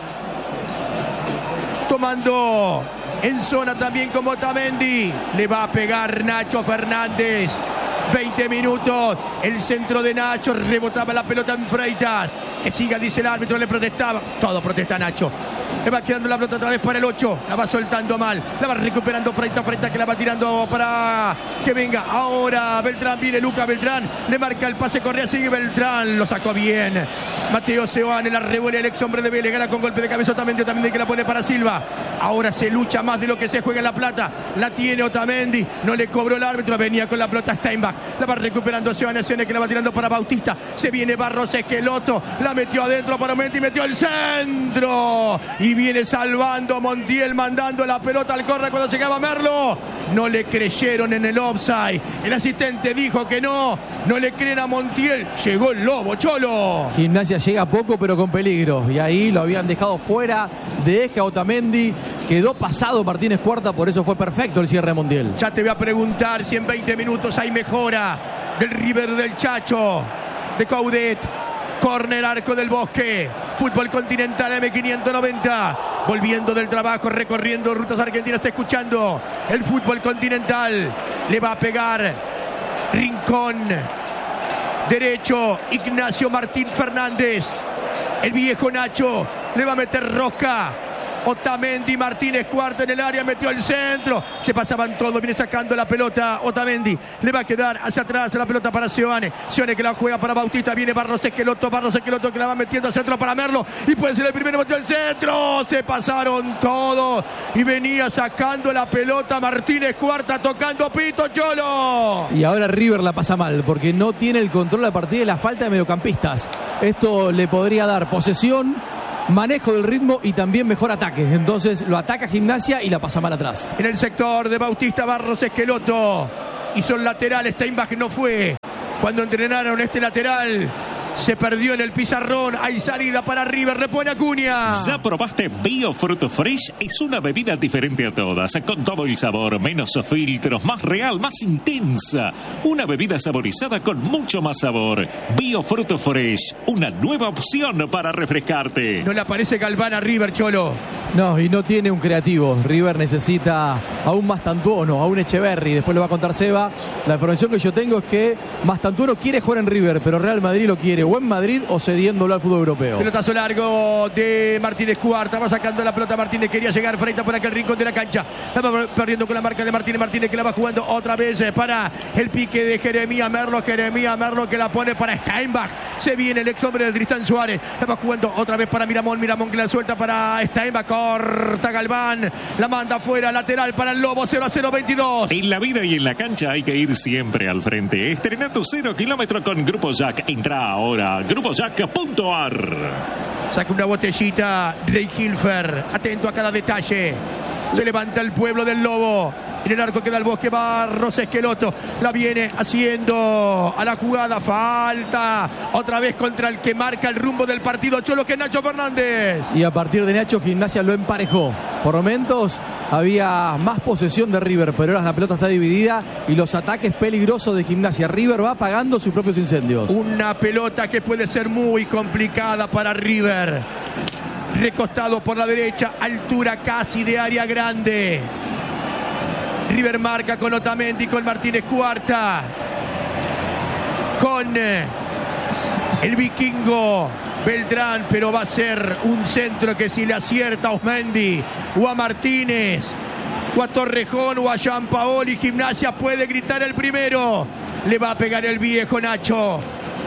Tomando en zona también como Otamendi. Le va a pegar Nacho Fernández. veinte minutos, el centro de Nacho, rebotaba la pelota en Freitas, que siga, dice el árbitro, le protestaba, todo protesta Nacho, le va quedando la pelota otra vez para el ocho, la va soltando mal, la va recuperando Freitas, Freitas que la va tirando para que venga, ahora Beltrán, viene Lucas Beltrán, le marca el pase, Correa, sigue Beltrán, lo sacó bien, Mateo Seoane, la revuelve el ex hombre de Vélez, gana con golpe de cabeza Otamendi, Otamendi que la pone para Silva, ahora se lucha más de lo que se juega en La Plata, la tiene Otamendi, no le cobró el árbitro, venía con la pelota Steinbach, la va recuperando Seoane, Seoane que la va tirando para Bautista, se viene Barros Esqueloto, la metió adentro para Mendy, metió el centro y viene salvando Montiel, mandando la pelota al córner cuando llegaba Merlo, no le creyeron en el offside, el asistente dijo que no, no le creen a Montiel, llegó el Lobo, Cholo. Gimnasia llega poco pero con peligro y ahí lo habían dejado fuera de eje a Otamendi, quedó pasado Martínez Cuarta, por eso fue perfecto el cierre de Montiel. Ya te voy a preguntar si en veinte minutos hay mejora del River del Chacho, de Coudet. Corner, Arco del Bosque, Fútbol Continental M quinientos noventa, volviendo del trabajo, recorriendo rutas argentinas, escuchando el Fútbol Continental, le va a pegar Rincón, derecho, Ignacio Martín Fernández, el viejo Nacho, le va a meter rosca, Otamendi, Martínez Cuarta en el área, metió el centro, se pasaban todos, viene sacando la pelota Otamendi, le va a quedar hacia atrás la pelota para Seoane, Seoane que la juega para Bautista, viene Barros Esqueloto, Barros Esqueloto que la va metiendo al centro para Merlo, y puede ser el primero, metió el centro, se pasaron todos, y venía sacando la pelota Martínez Cuarta, tocando pito, Cholo. Y ahora River la pasa mal, porque no tiene el control de la partida y la falta de mediocampistas. Esto le podría dar posesión, manejo del ritmo y también mejor ataque. Entonces lo ataca Gimnasia y la pasa mal atrás. En el sector de Bautista, Barros Esqueloto. Y son laterales, Steinbach no fue. Cuando entrenaron este lateral, se perdió en el pizarrón. Hay salida para River, repone Acuña. ¿Ya probaste Biofruit Fresh? Es una bebida diferente a todas, con todo el sabor, menos filtros, más real, más intensa. Una bebida saborizada con mucho más sabor. Biofruit Fresh, una nueva opción para refrescarte. No le aparece Galván a River, Cholo. No, y no tiene un creativo. River necesita a un Mastantuono, a un Echeverri. Después lo va a contar Seba. La información que yo tengo es que Mastantuono quiere jugar en River, pero Real Madrid lo quiere o en Madrid o cediéndolo al fútbol europeo. Pelotazo largo de Martínez Cuarta. Va sacando la pelota Martínez. Quería llegar Freita por aquel rincón de la cancha. La va perdiendo con la marca de Martínez. Martínez que la va jugando otra vez para el pique de Jeremías Merlo. Jeremías Merlo que la pone para Steinbach. Se viene el ex hombre de Tristán Suárez. La va jugando otra vez para Miramón. Miramón que la suelta para Steinbach. Corta Galván, la manda afuera, lateral para el Lobo, cero a cero veintidós. En la vida y en la cancha hay que ir siempre al frente. Estrena tu cero kilómetro con Grupo Jack. Entra ahora, grupo jack punto a r. Saca una botellita, Rey Hilfer, atento a cada detalle. Se levanta el pueblo del Lobo. En el arco queda el Bosque, Barros Esqueloto. La viene haciendo a la jugada. Falta. Otra vez contra el que marca el rumbo del partido, Cholo, que es Nacho Fernández. Y a partir de Nacho, Gimnasia lo emparejó. Por momentos había más posesión de River, pero ahora la pelota está dividida y los ataques peligrosos de Gimnasia. River va apagando sus propios incendios. Una pelota que puede ser muy complicada para River. Recostado por la derecha, altura casi de área grande. River marca con Otamendi, con Martínez Cuarta, con el vikingo Beltrán, pero va a ser un centro que si le acierta a Osmendi o a Martínez o a Torrejón o a Gianpaoli, Gimnasia puede gritar el primero. Le va a pegar el viejo Nacho.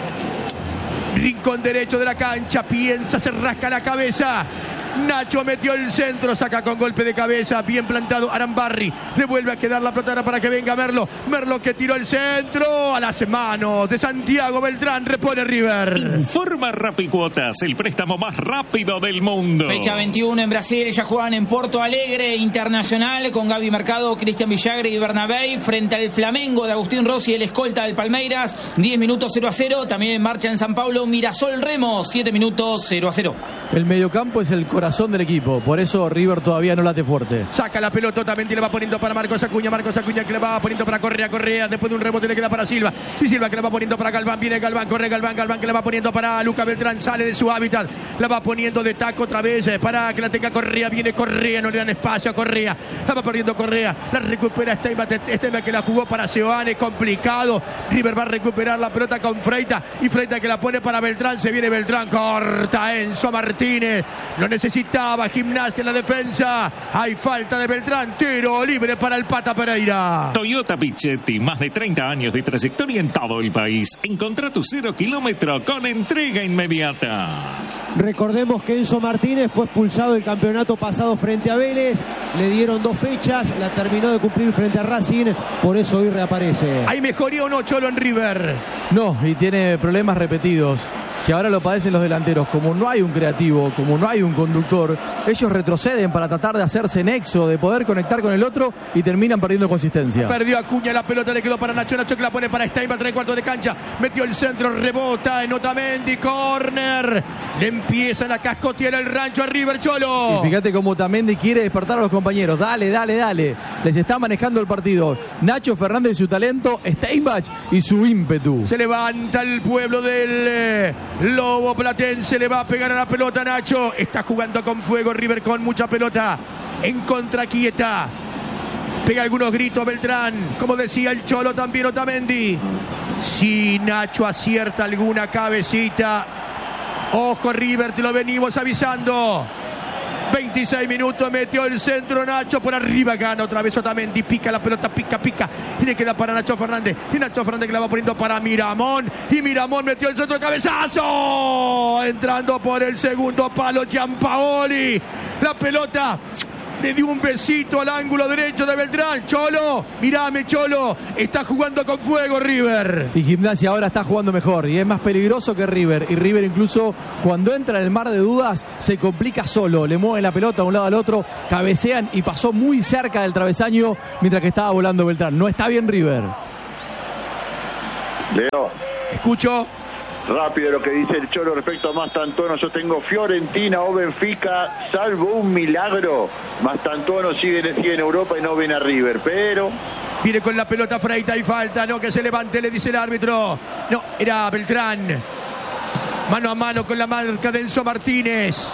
Rincón derecho de la cancha, piensa, se rasca la cabeza. Nacho metió el centro, saca con golpe de cabeza, bien plantado Arambarri, le vuelve a quedar la pelota para que venga Merlo, Merlo que tiró el centro a las manos de Santiago Beltrán, repone River. Informa Rapicuotas, el préstamo más rápido del mundo. Fecha veintiuno en Brasil, ya juegan en Porto Alegre Internacional con Gaby Mercado, Cristian Villagre y Bernabé frente al Flamengo de Agustín Rossi, el escolta del Palmeiras. Diez minutos cero a cero, también en marcha en San Paulo Mirasol Remo, siete minutos cero a cero. El mediocampo es el corazón del equipo, por eso River todavía no late fuerte. Saca la pelota, también le va poniendo para Marcos Acuña, Marcos Acuña que le va poniendo para Correa, Correa, después de un rebote le queda para Silva, sí, Silva que le va poniendo para Galván, viene Galván, corre Galván, Galván que le va poniendo para Luca Beltrán, sale de su hábitat, la va poniendo de taco otra vez para que la tenga Correa, viene Correa, no le dan espacio a Correa, la va perdiendo Correa, la recupera Steinbach, Steinbach que la jugó para Seoane, complicado, River va a recuperar la pelota con Freita, y Freita que la pone para Beltrán, se viene Beltrán, corta Enzo Martínez, lo necesitaba Gimnasia en la defensa, hay falta de Beltrán, tiro libre para el Pata Pereira. Toyota Pichetti, más de treinta años de trayectoria en todo el país. Encontrá tu cero kilómetro con entrega inmediata. Recordemos que Enzo Martínez fue expulsado del campeonato pasado frente a Vélez, le dieron dos fechas, la terminó de cumplir frente a Racing, por eso hoy reaparece. ¿Hay mejoría o no, Cholo, en River? No, y tiene problemas repetidos, que ahora lo padecen los delanteros. Como no hay un creativo, como no hay un conductor, ellos retroceden para tratar de hacerse nexo, de poder conectar con el otro y terminan perdiendo consistencia. Perdió Acuña, la pelota le quedó para Nacho, Nacho que la pone para Steinbach, tres cuartos de cancha, metió el centro, rebota en Otamendi, córner, le empiezan a cascotear el rancho a River, Cholo. Y fíjate cómo Otamendi quiere despertar a los compañeros, dale, dale, dale, les está manejando el partido. Nacho Fernández y su talento, Steinbach y su ímpetu. Se levanta el pueblo del eh, Lobo Platense, le va a pegar a la pelota Nacho, está jugando con fuego River con mucha pelota, en contra quieta, pega algunos gritos Beltrán, como decía el Cholo también Otamendi, si Nacho acierta alguna cabecita, ojo River, te lo venimos avisando. veintiséis minutos, metió el centro Nacho, por arriba gana otra vez Otamendi, pica la pelota, pica, pica, y le queda para Nacho Fernández, y Nacho Fernández que la va poniendo para Miramón, y Miramón metió el centro de cabezazo, entrando por el segundo palo Gianpaoli, la pelota le dio un besito al ángulo derecho de Beltrán. Cholo, mirame Cholo, está jugando con fuego River. Y Gimnasia ahora está jugando mejor y es más peligroso que River. Y River incluso cuando entra en el mar de dudas se complica solo. Le mueven la pelota de un lado al otro, cabecean y pasó muy cerca del travesaño mientras que estaba volando Beltrán. No está bien River. Leo. Escucho. Rápido lo que dice el Cholo respecto a Mastantuono. Yo tengo Fiorentina o Benfica, salvo un milagro. Mastantuono sigue, sigue en Europa y no viene a River, pero... Viene con la pelota Freita y falta, no, que se levante, le dice el árbitro. No, era Beltrán. Mano a mano con la marca de Enzo Martínez.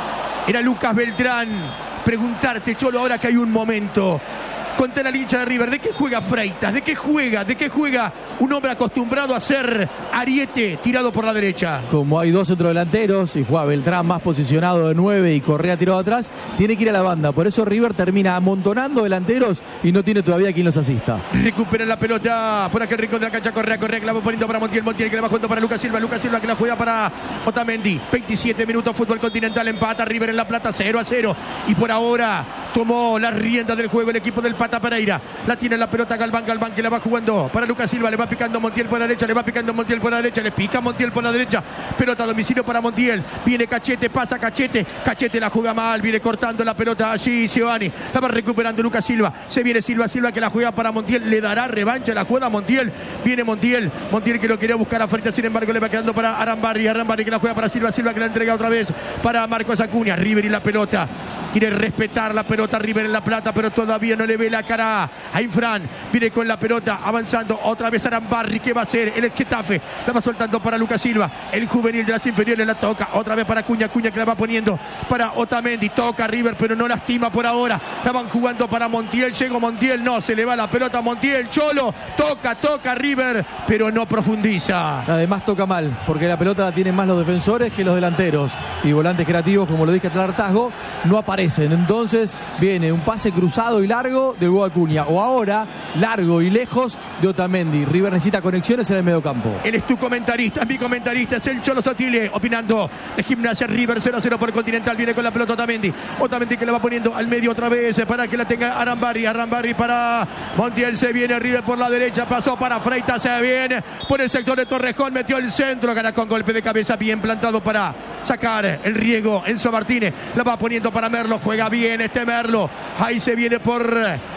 Era Lucas Beltrán. Preguntarte, Cholo, ahora que hay un momento... Contra la hincha de River, ¿de qué juega Freitas? ¿De qué juega? ¿De qué juega un hombre acostumbrado a ser ariete tirado por la derecha? Como hay dos centrodelanteros y juega Beltrán más posicionado de nueve y Correa tirado atrás, tiene que ir a la banda. Por eso River termina amontonando delanteros y no tiene todavía quien los asista. Recupera la pelota por aquel rincón de la cancha. Correa, Correa que la va poniendo para Montiel. Montiel que la va jugando para Lucas Silva. Lucas Silva que la juega para Otamendi. veintisiete minutos, fútbol continental, empata River en La Plata cero a cero. Y por ahora tomó las riendas del juego el equipo del Pata Pereira. La tiene la pelota Galván, Galván que la va jugando para Lucas Silva, le va picando Montiel por la derecha, le va picando Montiel por la derecha, le pica Montiel por la derecha, pelota a domicilio para Montiel, viene Cachete, pasa Cachete, Cachete la juega mal, viene cortando la pelota allí Giovanni, la va recuperando Lucas Silva, se viene Silva, Silva que la juega para Montiel, le dará revancha, la juega Montiel, viene Montiel, Montiel que lo quería buscar a frente, sin embargo le va quedando para Arambarri, Arambarri que la juega para Silva, Silva que la entrega otra vez para Marcos Acuña, River y la pelota. Quiere respetar la pelota River en La Plata, pero todavía no le ve la cara a Infran. Viene con la pelota, avanzando otra vez Arambarri. ¿Qué va a hacer? El Getafe la va soltando para Lucas Silva. El juvenil de las inferiores la toca. Otra vez para Cuña, Cuña que la va poniendo para Otamendi. Toca River, pero no lastima por ahora. La van jugando para Montiel. Llegó Montiel, no, se le va la pelota a Montiel. Cholo, toca, toca River, pero no profundiza. Además toca mal, porque la pelota la tienen más los defensores que los delanteros. Y volantes creativos, como lo dije al hartazgo, no aparecen. Entonces viene un pase cruzado y largo de Hugo Acuña, o ahora largo y lejos de Otamendi. River necesita conexiones en el mediocampo. Él es tu comentarista, mi comentarista es el Cholo Sotile, opinando de Gimnasia. River cero a cero por Continental, viene con la pelota Otamendi. Otamendi que la va poniendo al medio otra vez para que la tenga Arambarri. Arambarri para Montiel, se viene River por la derecha, pasó para Freitas, se viene por el sector de Torrejón, metió el centro, gana con golpe de cabeza bien plantado para sacar el riego. Enzo Martínez la va poniendo para Merlo, juega bien este Merlo, ahí se viene por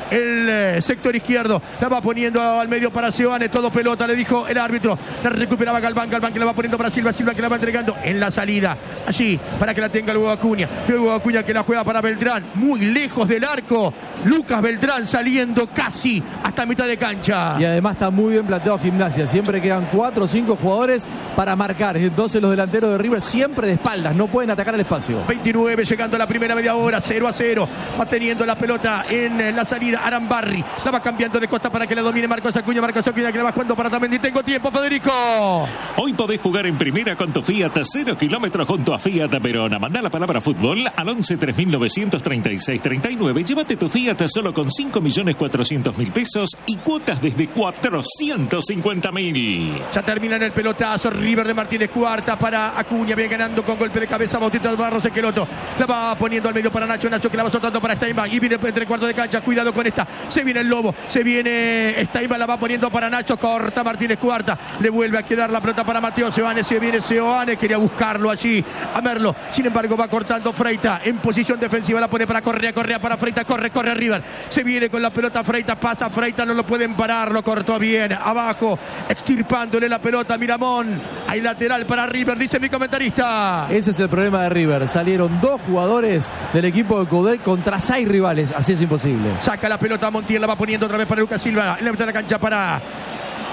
el sector izquierdo, la va poniendo al medio para Seoane, todo pelota, le dijo el árbitro, la recuperaba Galván, Galván que la va poniendo para Silva, Silva que la va entregando en la salida, allí, para que la tenga luego Acuña, luego Acuña que la juega para Beltrán, muy lejos del arco, Lucas Beltrán saliendo casi hasta mitad de cancha. Y además está muy bien planteado Gimnasia, siempre quedan cuatro o cinco jugadores para marcar, entonces los delanteros de River siempre de espaldas, no pueden atacar el espacio. veintinueve, llegando a la primera media hora, cero a cero, va teniendo la pelota en la salida Arambarri, la va cambiando de costa para que la domine Marcos Acuña, Marcos Acuña que la va jugando para Otamendi. Tengo tiempo, Federico. Hoy podés jugar en primera con tu Fiat cero kilómetros junto a Fiat Verona. Mandá la palabra fútbol al once tres mil novecientos treinta y seis treinta y nueve. Llévate tu Fiat solo con cinco millones cuatrocientos mil pesos y cuotas desde cuatrocientos cincuenta mil. Ya termina en el pelotazo River de Martínez, cuarta para Acuña, viene ganando con golpe de cabeza Bautista Barros Esqueloto, la va poniendo al medio para Nacho, Nacho que la va soltando para Steinbach y viene entre cuartos de cancha, cuidado con esta, se viene el Lobo, se viene Steinbach, la va poniendo para Nacho, corta Martínez, cuarta, le vuelve a quedar la pelota para Mateo Seoane, se viene Seoane, quería buscarlo allí a Merlo, sin embargo va cortando Freita en posición defensiva, la pone para Correa, Correa para Freita, corre, corre River, se viene con la pelota Freita, pasa Freita, no lo pueden parar, lo cortó bien, abajo, extirpándole la pelota a Miramón, hay lateral para River, dice mi comentarista. Ese es el problema de River, salieron dos jugadores del equipo de Coudet contra seis rivales, así es imposible. Saca la pelota a Montiel, la va poniendo otra vez para Lucas Silva, en la mitad de la cancha para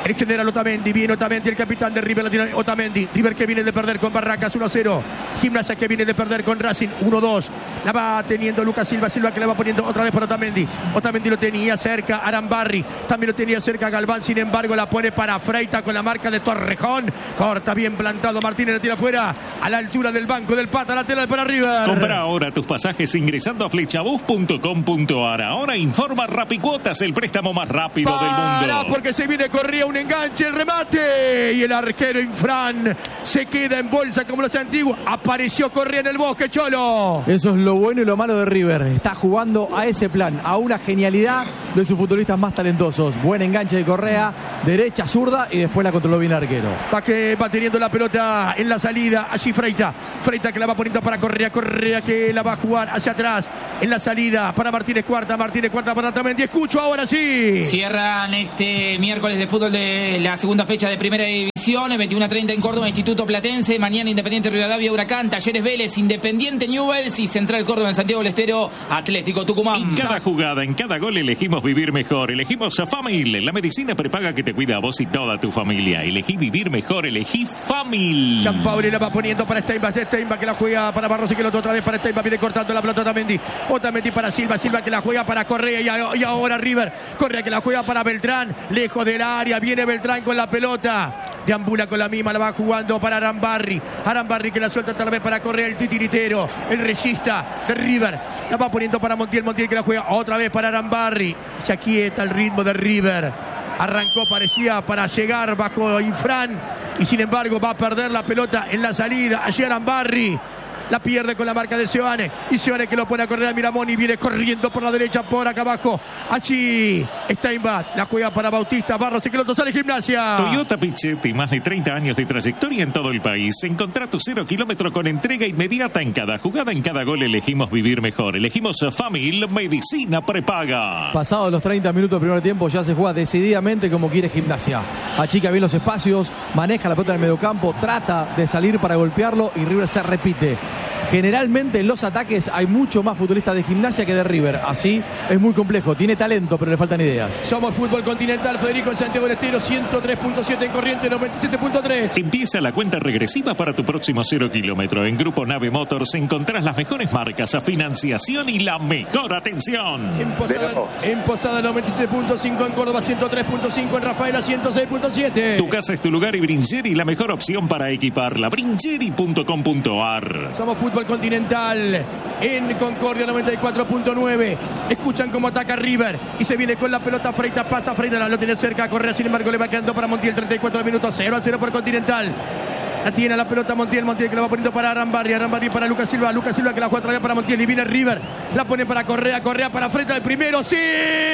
El general Otamendi, viene Otamendi, el capitán de River, Latino, Otamendi. River que viene de perder con Barracas uno a cero. Gimnasia que viene de perder con Racing uno a dos. La va teniendo Lucas Silva, Silva que la va poniendo otra vez para Otamendi. Otamendi lo tenía cerca Arambarri, también lo tenía cerca Galván, sin embargo la pone para Freita con la marca de Torrejón. Corta bien plantado, Martínez la tira afuera, a la altura del banco del Pata, lateral para River. Compra ahora tus pasajes ingresando a flechabus punto com punto ar. Ahora informa Rapicuotas, el préstamo más rápido Para, del mundo. porque se viene, corría un enganche, el remate y el arquero Infran se queda en bolsa como los antiguos. Apareció Correa en el bosque, Cholo. Eso es lo bueno y lo malo de River. Está jugando a ese plan, a una genialidad de sus futbolistas más talentosos. Buen enganche de Correa, derecha, zurda y después la controló bien el arquero. Va que va teniendo la pelota en la salida. Allí Freita. Freita que la va poniendo para Correa. Correa que la va a jugar hacia atrás. En la salida para Martínez Cuarta. Martínez Cuarta para Otamendi. Escucho ahora sí. Cierran este miércoles de fútbol de la segunda fecha de Primera División. veintiuno a treinta en Córdoba, Instituto Platense. Mañana Independiente Rivadavia, Huracán. Talleres Vélez, Independiente Newell's y Central Córdoba en Santiago del Estero, Atlético Tucumán. En cada jugada, en cada gol elegimos vivir mejor. Elegimos a Famil, la medicina prepaga que te cuida a vos y toda tu familia. Elegí vivir mejor, elegí Famil. Gianpaoli la va poniendo para Steinbach. Steinbach que la juega para Barros y que lo otra vez para Steinbach. Viene cortando la pelota Otamendi. Otamendi para Silva. Silva que la juega para Correa y, a, y ahora River. Correa que la juega para Beltrán. Lejos del área. Viene Beltrán con la pelota. Deambula con la misma, la va jugando para Arambarri. Arambarri que la suelta tal vez para Correa, el titiritero, el regista de River. La va poniendo para Montiel, Montiel que la juega otra vez para Arambarri. Ya quieta el ritmo de River. Arrancó, parecía para llegar bajo Infran y sin embargo va a perder la pelota en la salida. Allí Arambarri. La pierde con la marca de Seoane. Y Seoane que lo pone a correr a Miramón y viene corriendo por la derecha, por acá abajo. Allí Steinbach. La juega para Bautista. Barros y que lo otro sale Gimnasia. Toyota Pichetti, más de treinta años de trayectoria en todo el país. Encontrá tu cero kilómetro con entrega inmediata en cada jugada, en cada gol. Elegimos vivir mejor. Elegimos a Famil, medicina prepaga. Pasados los treinta minutos del primer tiempo ya se juega decididamente como quiere Gimnasia. Achica bien los espacios, maneja la pelota en el mediocampo, trata de salir para golpearlo y River se repite. Generalmente en los ataques hay mucho más futbolistas de Gimnasia que de River. Así es muy complejo. Tiene talento, pero le faltan ideas. Somos Fútbol Continental, Federico en Santiago del Estero, ciento tres punto siete en Corriente, noventa y siete punto tres. Empieza la cuenta regresiva para tu próximo cero kilómetro. En Grupo Nave Motors encontrás las mejores marcas, a financiación y la mejor atención. En Posada, en Posada noventa y tres punto cinco, en Córdoba ciento tres punto cinco, en Rafaela ciento seis punto siete. Tu casa es tu lugar y Bringeri la mejor opción para equiparla. Bringeri punto com punto ar. Somos Fútbol Continental en Concordia noventa y cuatro punto nueve. Escuchan cómo ataca River y se viene con la pelota. Freita pasa, Freita la lo tiene cerca, Correa sin embargo le va quedando para Montiel. Treinta y cuatro minutos, cero a cero por Continental. La tiene la pelota Montiel, Montiel que la va poniendo para Arambarri, Arambarri para Lucas Silva, Lucas Silva que la juega todavía para Montiel y viene River, la pone para Correa, Correa para Freita el primero, sí,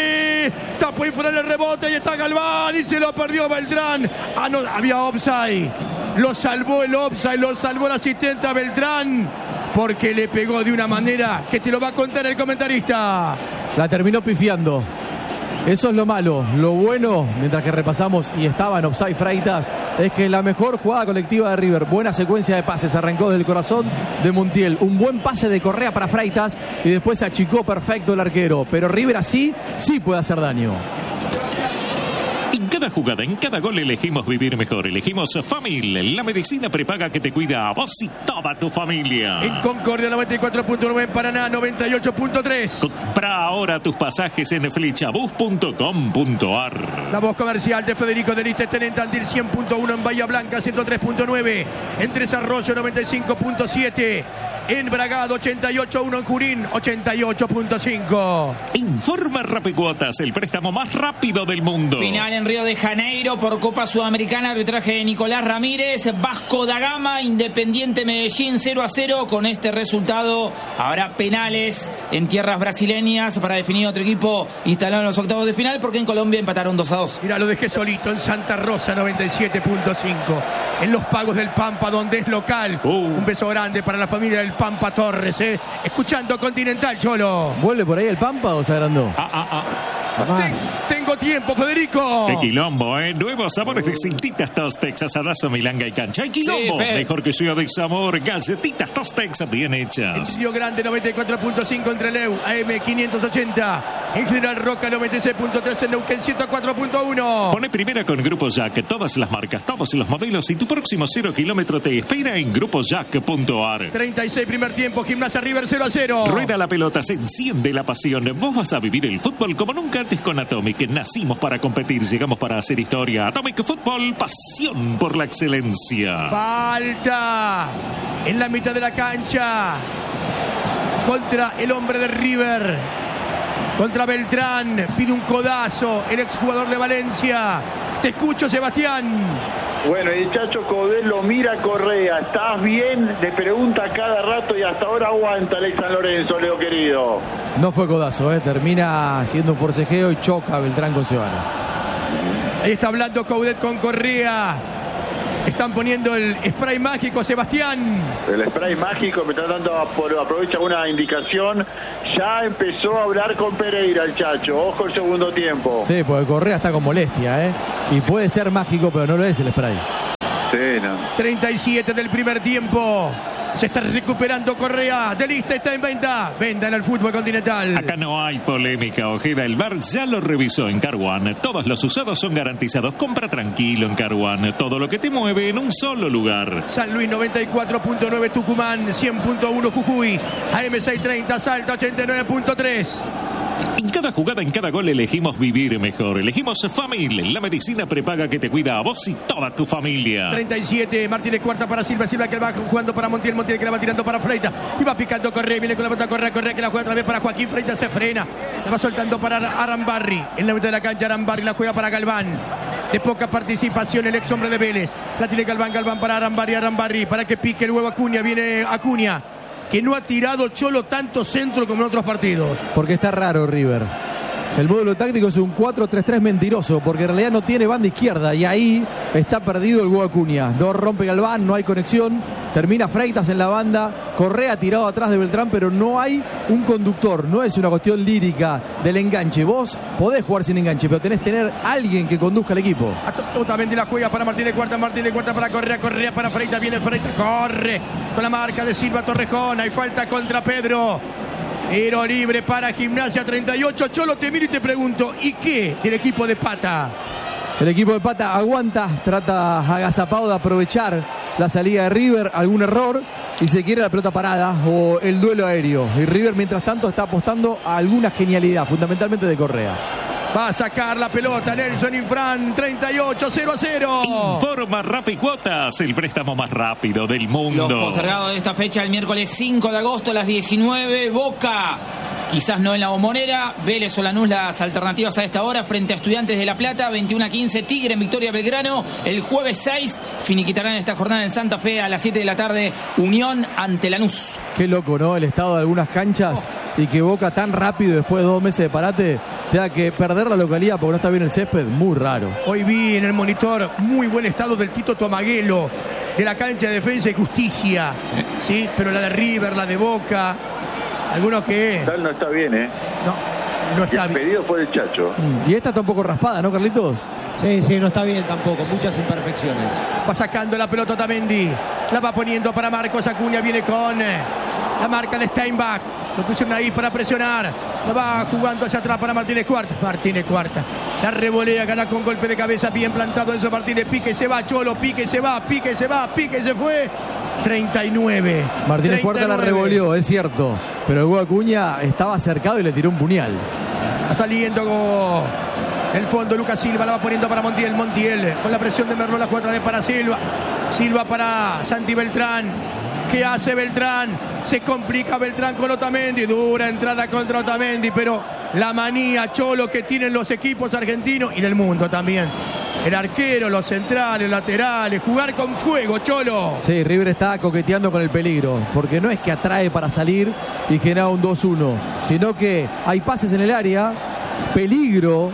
tapó y fuera el rebote y está Galván y se lo perdió Beltrán. Ah, no, había offside, lo salvó el offside, lo salvó el asistente a Beltrán porque le pegó de una manera que te lo va a contar el comentarista. La terminó pifiando. Eso es lo malo. Lo bueno, mientras que repasamos y estaba en offside Freitas, es que la mejor jugada colectiva de River, buena secuencia de pases, arrancó del corazón de Montiel, un buen pase de Correa para Freitas y después se achicó perfecto el arquero, pero River así sí puede hacer daño. En cada jugada, en cada gol elegimos vivir mejor. Elegimos Famil, la medicina prepaga que te cuida a vos y toda tu familia. En Concordia noventa y cuatro punto nueve, en Paraná noventa y ocho punto tres. Compra ahora tus pasajes en flechabus punto com punto ar. La voz comercial de Federico Deliste está en Tandil cien punto uno, en Bahía Blanca ciento tres punto nueve, en Tres Arroyos noventa y cinco punto siete, en Bragado ochenta y ocho punto uno, en Junín ochenta y ocho punto cinco. Informa Rapicuotas, el préstamo más rápido del mundo. Final en Río de Janeiro por Copa Sudamericana, arbitraje de Nicolás Ramírez. Vasco da Gama, Independiente Medellín cero a cero. Con este resultado habrá penales en tierras brasileñas para definir otro equipo instalado en los octavos de final, porque en Colombia empataron dos a dos. Mira, lo dejé solito en Santa Rosa noventa y siete punto cinco, en Los Pagos del Pampa, donde es local. Uh. Un beso grande para la familia del Pampa Torres, eh. Escuchando Continental, Cholo. ¿Vuelve por ahí el Pampa o se agrandó? Ah, ah, ah. Ten, tengo Tengo tiempo, Federico. ¡Qué quilombo, eh! Nuevos sabores de Galletitas Tostex, asadazo, milanga y cancha. ¡Hay quilombo! Sí, mejor que sea de sabor. Galletitas Tostex bien hechas. En Río Grande noventa y cuatro punto cinco entre Leu, A M quinientos ochenta. En General Roca noventa y seis punto tres, en Neuquén ciento cuatro punto uno. Pone primera con Grupo Jack, todas las marcas, todos los modelos y tu próximo cero kilómetro te espera en grupo jack punto a r. treinta y seis primer tiempo, Gimnasia River cero a cero. Rueda la pelota, se enciende la pasión. Vos vas a vivir el fútbol como nunca antes con Atomic. Nacimos para competir, llegamos para hacer historia. Atomic Fútbol, pasión por la excelencia. Falta en la mitad de la cancha contra el hombre de River, contra Beltrán. Pide un codazo el exjugador de Valencia. Te escucho, Sebastián. Bueno, y el Chacho Codel lo mira a Correa. ¿Estás bien? Le pregunta cada rato y hasta ahora aguanta Alex San Lorenzo, Leo querido. No fue codazo, ¿eh? Termina siendo un forcejeo y choca Beltrán con Sebana. Ahí está hablando Coudet con Correa. Están poniendo el spray mágico, Sebastián. El spray mágico, me está dando, aprovecha una indicación. Ya empezó a hablar con Pereira el Chacho. Ojo el segundo tiempo. Sí, porque Correa está con molestia, ¿eh? Y puede ser mágico, pero no lo es el spray. Sí, no. treinta y siete del primer tiempo. Se está recuperando Correa. De lista está en venta. Venda en el fútbol continental. Acá no hay polémica, Ojeda. El V A R ya lo revisó en Car One. Todos los usados son garantizados. Compra tranquilo en Car One. Todo lo que te mueve en un solo lugar. San Luis noventa y cuatro punto nueve Tucumán, cien punto uno Jujuy, A M seiscientos treinta Salta ochenta y nueve punto tres. En cada jugada, en cada gol elegimos vivir mejor. Elegimos Famil, la medicina prepaga que te cuida a vos y toda tu familia. treinta y siete, Martínez cuarta para Silva, Silva que va jugando para Montiel, Montiel que la va tirando para Freitas. Y va picando Correa, viene con la pelota Correa, Correa que la juega otra vez para Joaquín, Freitas se frena. La va soltando para Arambarri. En la mitad de la cancha Arambarri la juega para Galván. De poca participación el ex hombre de Vélez. La tiene Galván, Galván para Arambarri, Arambarri para que pique el huevo Acuña. Viene Acuña, que no ha tirado Cholo tanto centro como en otros partidos. Porque está raro River. El módulo táctico es un cuatro tres tres mentiroso, porque en realidad no tiene banda izquierda y ahí está perdido el Hugo Acuña. No rompe Galván, no hay conexión, termina Freitas en la banda, Correa tirado atrás de Beltrán, pero no hay un conductor, no es una cuestión lírica del enganche. Vos podés jugar sin enganche, pero tenés que tener alguien que conduzca al equipo. Totalmente la juega para Martínez Cuarta, Martínez Cuarta para Correa, Correa para Freitas, viene Freitas, corre con la marca de Silva Torrejón, hay falta contra Pedro. Tiro libre para Gimnasia treinta y ocho. Cholo, te miro y te pregunto, ¿y qué del equipo de Pata? El equipo de Pata aguanta, trata agazapado de aprovechar la salida de River, algún error, y se quiere la pelota parada o el duelo aéreo. Y River, mientras tanto, está apostando a alguna genialidad, fundamentalmente de Correa. Va a sacar la pelota Nelson Infran, treinta y ocho, cero a cero. Informa Rapicuotas, el préstamo más rápido del mundo. Los postergados de esta fecha, el miércoles cinco de agosto a las diecinueve, Boca. Quizás no en la Bombonera, Vélez o Lanús las alternativas a esta hora frente a Estudiantes de La Plata, veintiuno a quince, Tigre en Victoria Belgrano, el jueves seis, finiquitarán esta jornada en Santa Fe a las siete de la tarde, Unión ante Lanús. Qué loco, ¿no? El estado de algunas canchas y que Boca tan rápido después de dos meses de parate tenga que perder la localidad porque no está bien el césped, muy raro. Hoy vi en el monitor muy buen estado del Tito Tomaguelo, de la cancha de Defensa y Justicia, sí, ¿sí? Pero la de River, la de Boca, algunos que... Tal no está bien, ¿eh? No, no está el bien. pedido fue del Chacho. Y esta está un poco raspada, ¿no, Carlitos? Sí, sí, no está bien tampoco, muchas imperfecciones. Va sacando la pelota Otamendi, la va poniendo para Marcos Acuña, viene con la marca de Steinbach, lo pusieron ahí para presionar, la va jugando hacia atrás para Martínez Cuarta, Martínez Cuarta, la revolea, gana con golpe de cabeza, bien plantado Enzo Martínez, pique se va, Cholo, pique se va, pique se va, pique se fue, treinta y nueve. Martínez Cuarta la revoleó, es cierto, pero el Hugo Acuña estaba acercado y le tiró un puñal. Va saliendo el fondo, Lucas Silva la va poniendo para Montiel, Montiel con la presión de Merlo, la juega otra vez para Silva, Silva para Santi Beltrán. ¿Qué hace Beltrán? Se complica Beltrán con Otamendi, dura entrada contra Otamendi, pero la manía, Cholo, que tienen los equipos argentinos y del mundo también. El arquero, los centrales, laterales, jugar con fuego, Cholo. Sí, River está coqueteando con el peligro, porque no es que atrae para salir y genera un dos uno, sino que hay pases en el área, peligro,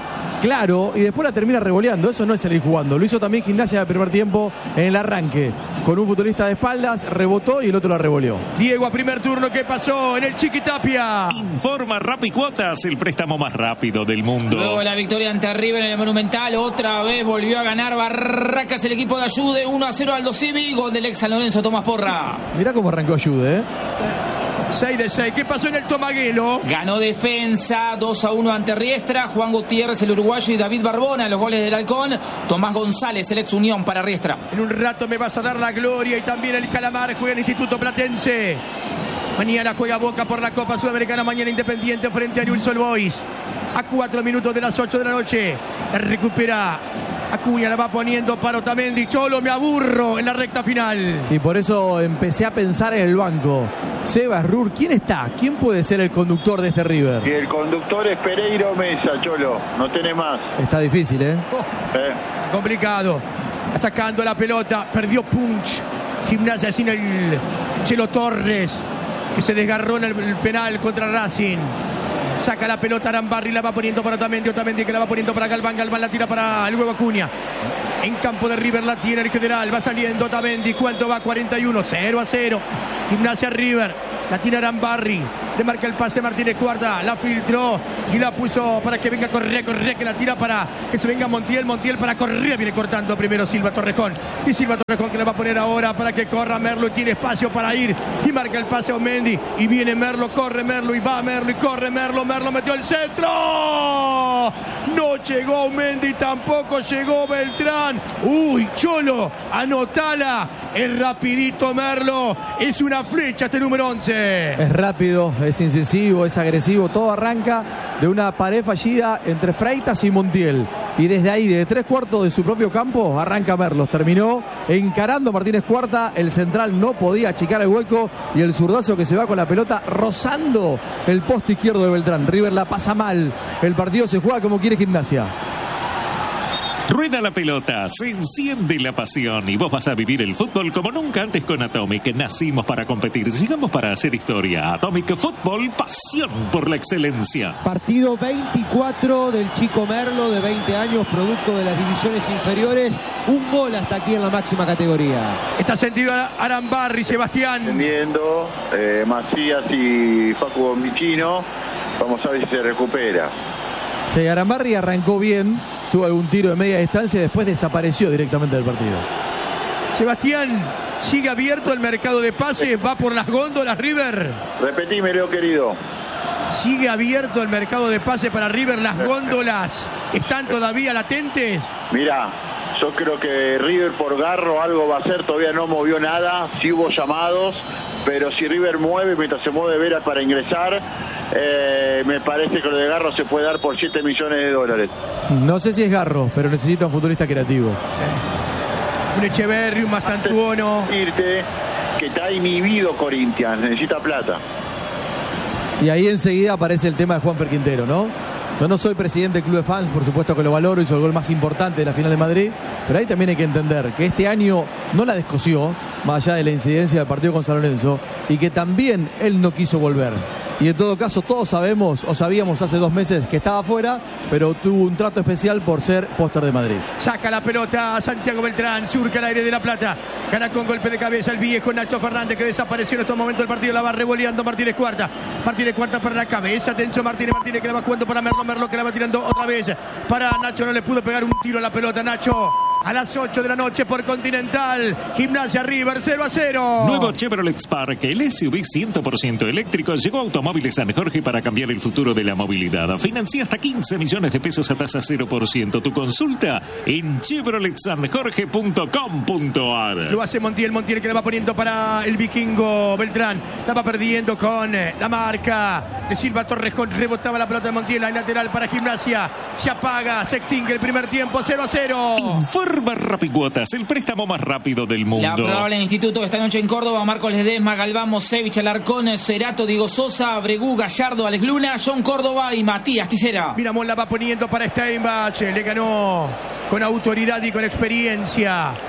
claro y después la termina revoleando. Eso no es salir jugando. Lo hizo también Gimnasia en el primer tiempo en el arranque. Con un futbolista de espaldas, rebotó y el otro la revoleó. Diego, a primer turno, ¿qué pasó en el Chiquitapia? Informa Rapicuotas, el préstamo más rápido del mundo. Luego la victoria ante River en el Monumental, otra vez volvió a ganar Barracas, el equipo de Ayude, uno a cero Aldo Civi, gol del ex San Lorenzo Tomás Porra. Mirá cómo arrancó Ayude, ¿eh? seis de seis. ¿Qué pasó en el Tomaguelo? Ganó Defensa dos a uno ante Riestra. Juan Gutiérrez, el uruguayo, y David Barbona, los goles del Halcón. Tomás González, el ex Unión para Riestra. En un rato me vas a dar la gloria. Y también el Calamar juega el Instituto Platense. Mañana juega Boca por la Copa Sudamericana. Mañana Independiente frente a Newell's Old Boys. A cuatro minutos de las ocho de la noche. La recupera Acuña, la va poniendo para Otamendi. Cholo, me aburro en la recta final. Y por eso empecé a pensar en el banco. Sebas, Rur, ¿quién está? ¿Quién puede ser el conductor de este River? Y el conductor es Pereiro Mesa, Cholo. No tenés más. Está difícil, ¿eh? Oh, eh. Complicado. Sacando la pelota. Perdió Punch. Gimnasia sin el Chelo Torres, que se desgarró en el, el penal contra Racing. Saca la pelota Arambarri, la va poniendo para Otamendi, Otamendi que la va poniendo para Galván, Galván la tira para el huevo Acuña. En campo de River la tiene el general, va saliendo Otamendi, ¿cuánto va? cuarenta y uno, cero a cero. Gimnasia River, la tiene Arambarri, le marca el pase Martínez Cuarta, la filtró y la puso para que venga Correa, Correa que la tira para que se venga Montiel, Montiel para Correa, viene cortando primero Silva Torrejón, y Silva Torrejón que la va a poner ahora para que corra Merlo y tiene espacio para ir, y marca el pase a Omendi, y viene Merlo, corre Merlo, y va Merlo, y corre Merlo, Merlo metió el centro, no llegó Omendi, tampoco llegó Beltrán, uy, Cholo, anotala, es rapidito Merlo, es una flecha este número once. Es rápido, es incisivo, es agresivo, todo arranca de una pared fallida entre Freitas y Montiel, y desde ahí, desde tres cuartos de su propio campo, arranca Merlos, terminó encarando a Martínez Cuarta, el central no podía achicar el hueco, y el zurdazo que se va con la pelota rozando el poste izquierdo de Beltrán. River la pasa mal, el partido se juega como quiere Gimnasia. Rueda la pelota, se enciende la pasión y vos vas a vivir el fútbol como nunca antes con Atomic. Nacimos para competir, llegamos para hacer historia. Atomic Fútbol, pasión por la excelencia. Partido veinticuatro del chico Merlo, de veinte años, producto de las divisiones inferiores. Un gol hasta aquí en la máxima categoría. Está sentido Arambarri, Sebastián. Entendiendo, eh, Macías y Facu Bombichino. Vamos a ver si se recupera. Sí, Arambarri arrancó bien, tuvo algún tiro de media distancia y después desapareció directamente del partido. Sebastián, sigue abierto el mercado de pases, va por las góndolas River. Repetímelo, querido. Sigue abierto el mercado de pases para River, las góndolas están todavía latentes. Mirá, yo creo que River por Garro algo va a hacer, todavía no movió nada, sí hubo llamados, pero si River mueve mientras se mueve Vera para ingresar, eh, me parece que lo de Garro se puede dar por siete millones de dólares. No sé si es Garro, pero necesita un futbolista creativo. Sí. Un Echeverri, un Mastantuono. Irte que está inhibido Corinthians, necesita plata. Y ahí enseguida aparece el tema de Juanfer Quintero, ¿no? Yo no soy presidente del club de fans, por supuesto que lo valoro, hizo el gol más importante de la final de Madrid, pero ahí también hay que entender que este año no la descosió, más allá de la incidencia del partido con San Lorenzo, y que también él no quiso volver. Y en todo caso todos sabemos, o sabíamos hace dos meses que estaba afuera, pero tuvo un trato especial por ser póster de Madrid. Saca la pelota a Santiago Beltrán, surca el aire de La Plata, gana con golpe de cabeza el viejo Nacho Fernández, que desapareció en estos momentos del partido, la va revoleando Martínez Cuarta, Martínez Cuarta para la cabeza, atención Martínez, Martínez que la va jugando para Merlo, Merlo que la va tirando otra vez para Nacho, no le pudo pegar un tiro a la pelota Nacho. A las ocho de la noche por Continental, Gimnasia River cero a cero. Nuevo Chevrolet Spark, el S U V cien por ciento eléctrico, llegó a Automóviles San Jorge para cambiar el futuro de la movilidad. Financia hasta quince millones de pesos a tasa cero por ciento. Tu consulta en chevrolet san jorge punto com punto a r. Lo hace Montiel, Montiel que la va poniendo para el vikingo Beltrán. La va perdiendo con la marca de Silva Torrejón. Rebotaba la pelota de Montiel, en lateral para Gimnasia. Se apaga, se extingue el primer tiempo, cero a cero. Informa Rapicuotas, el préstamo más rápido del mundo. La probable en Instituto esta noche en Córdoba, Marcos Ledesma, Galván, Mosevich, Alarcón, Cerato, Diego Sosa, Bregú, Gallardo, Alex Luna, John Córdoba y Matías Ticera. Miramón la va poniendo para Steinbach, le ganó con autoridad y con experiencia.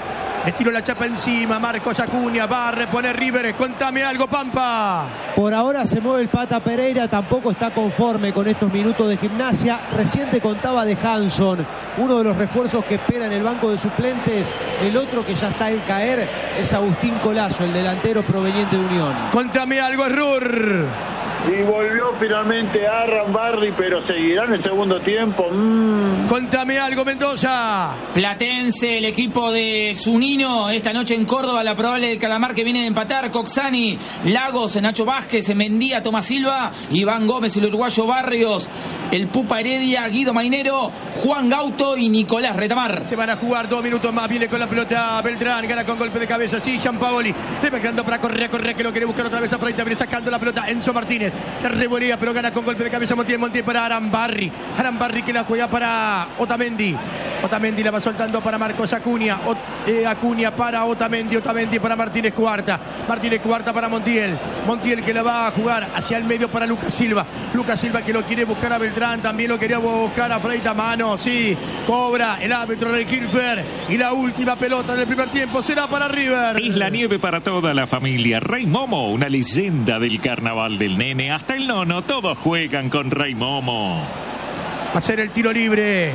Le tiró la chapa encima. Marcos Acuña va a reponer River. Contame algo, Pampa. Por ahora se mueve el Pata Pereira. Tampoco está conforme con estos minutos de Gimnasia. Recién te contaba de Hanson, uno de los refuerzos que espera en el banco de suplentes. El otro que ya está al caer es Agustín Colazo, el delantero proveniente de Unión. Contame algo, Rur. Y volvió finalmente a Arambarri, pero seguirá en el segundo tiempo. Mm. Contame algo, Mendoza. Platense, el equipo de Zunino, esta noche en Córdoba, la probable del Calamar que viene de empatar. Coxani, Lagos, Nacho Vázquez, Mendía, Tomás Silva, Iván Gómez, el uruguayo Barrios, el Pupa Heredia, Guido Mainero, Juan Gauto y Nicolás Retamar. Se van a jugar dos minutos más. Viene con la pelota Beltrán, gana con golpe de cabeza. Sí, Gianpaoli, le va quedando para correr, correr, que lo quiere buscar otra vez a Freita. Viene sacando la pelota Enzo Martínez. La revolea, pero gana con golpe de cabeza Montiel. Montiel para Arambarri. Arambarri que la juega para Otamendi. Otamendi la va soltando para Marcos Acuña. Ot, eh, Acuña para Otamendi. Otamendi para Martínez Cuarta. Martínez Cuarta para Montiel. Montiel que la va a jugar hacia el medio para Lucas Silva. Lucas Silva que lo quiere buscar a Beltrán. También lo quería buscar a Freita. Mano, sí. Cobra el árbitro de Kirchner. Y la última pelota del primer tiempo será para River. Isla Nieve para toda la familia. Rey Momo, una leyenda del carnaval del nene hasta el nono, todos juegan con Rey Momo. Va a ser el tiro libre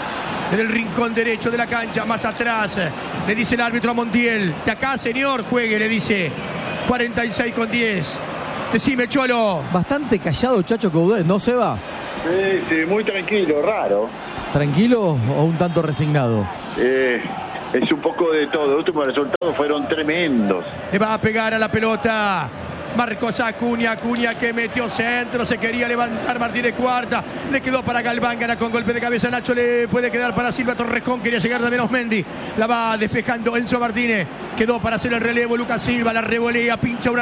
en el rincón derecho de la cancha, más atrás. Le dice el árbitro a Montiel: de acá, señor, juegue, le dice. cuarenta y seis con diez. Decime, Cholo. Bastante callado Chacho Coudet, ¿no se va? Sí, sí, muy tranquilo, raro. ¿Tranquilo o un tanto resignado? Eh, es un poco de todo. Los últimos resultados fueron tremendos. Le va a pegar a la pelota Marcos Acuña, Acuña que metió centro, se quería levantar Martínez Cuarta, le quedó para Galván, gana con golpe de cabeza Nacho, le puede quedar para Silva Torrejón, quería llegar de menos Mendy, la va despejando Enzo Martínez, quedó para hacer el relevo Lucas Silva, la revolea, pincha una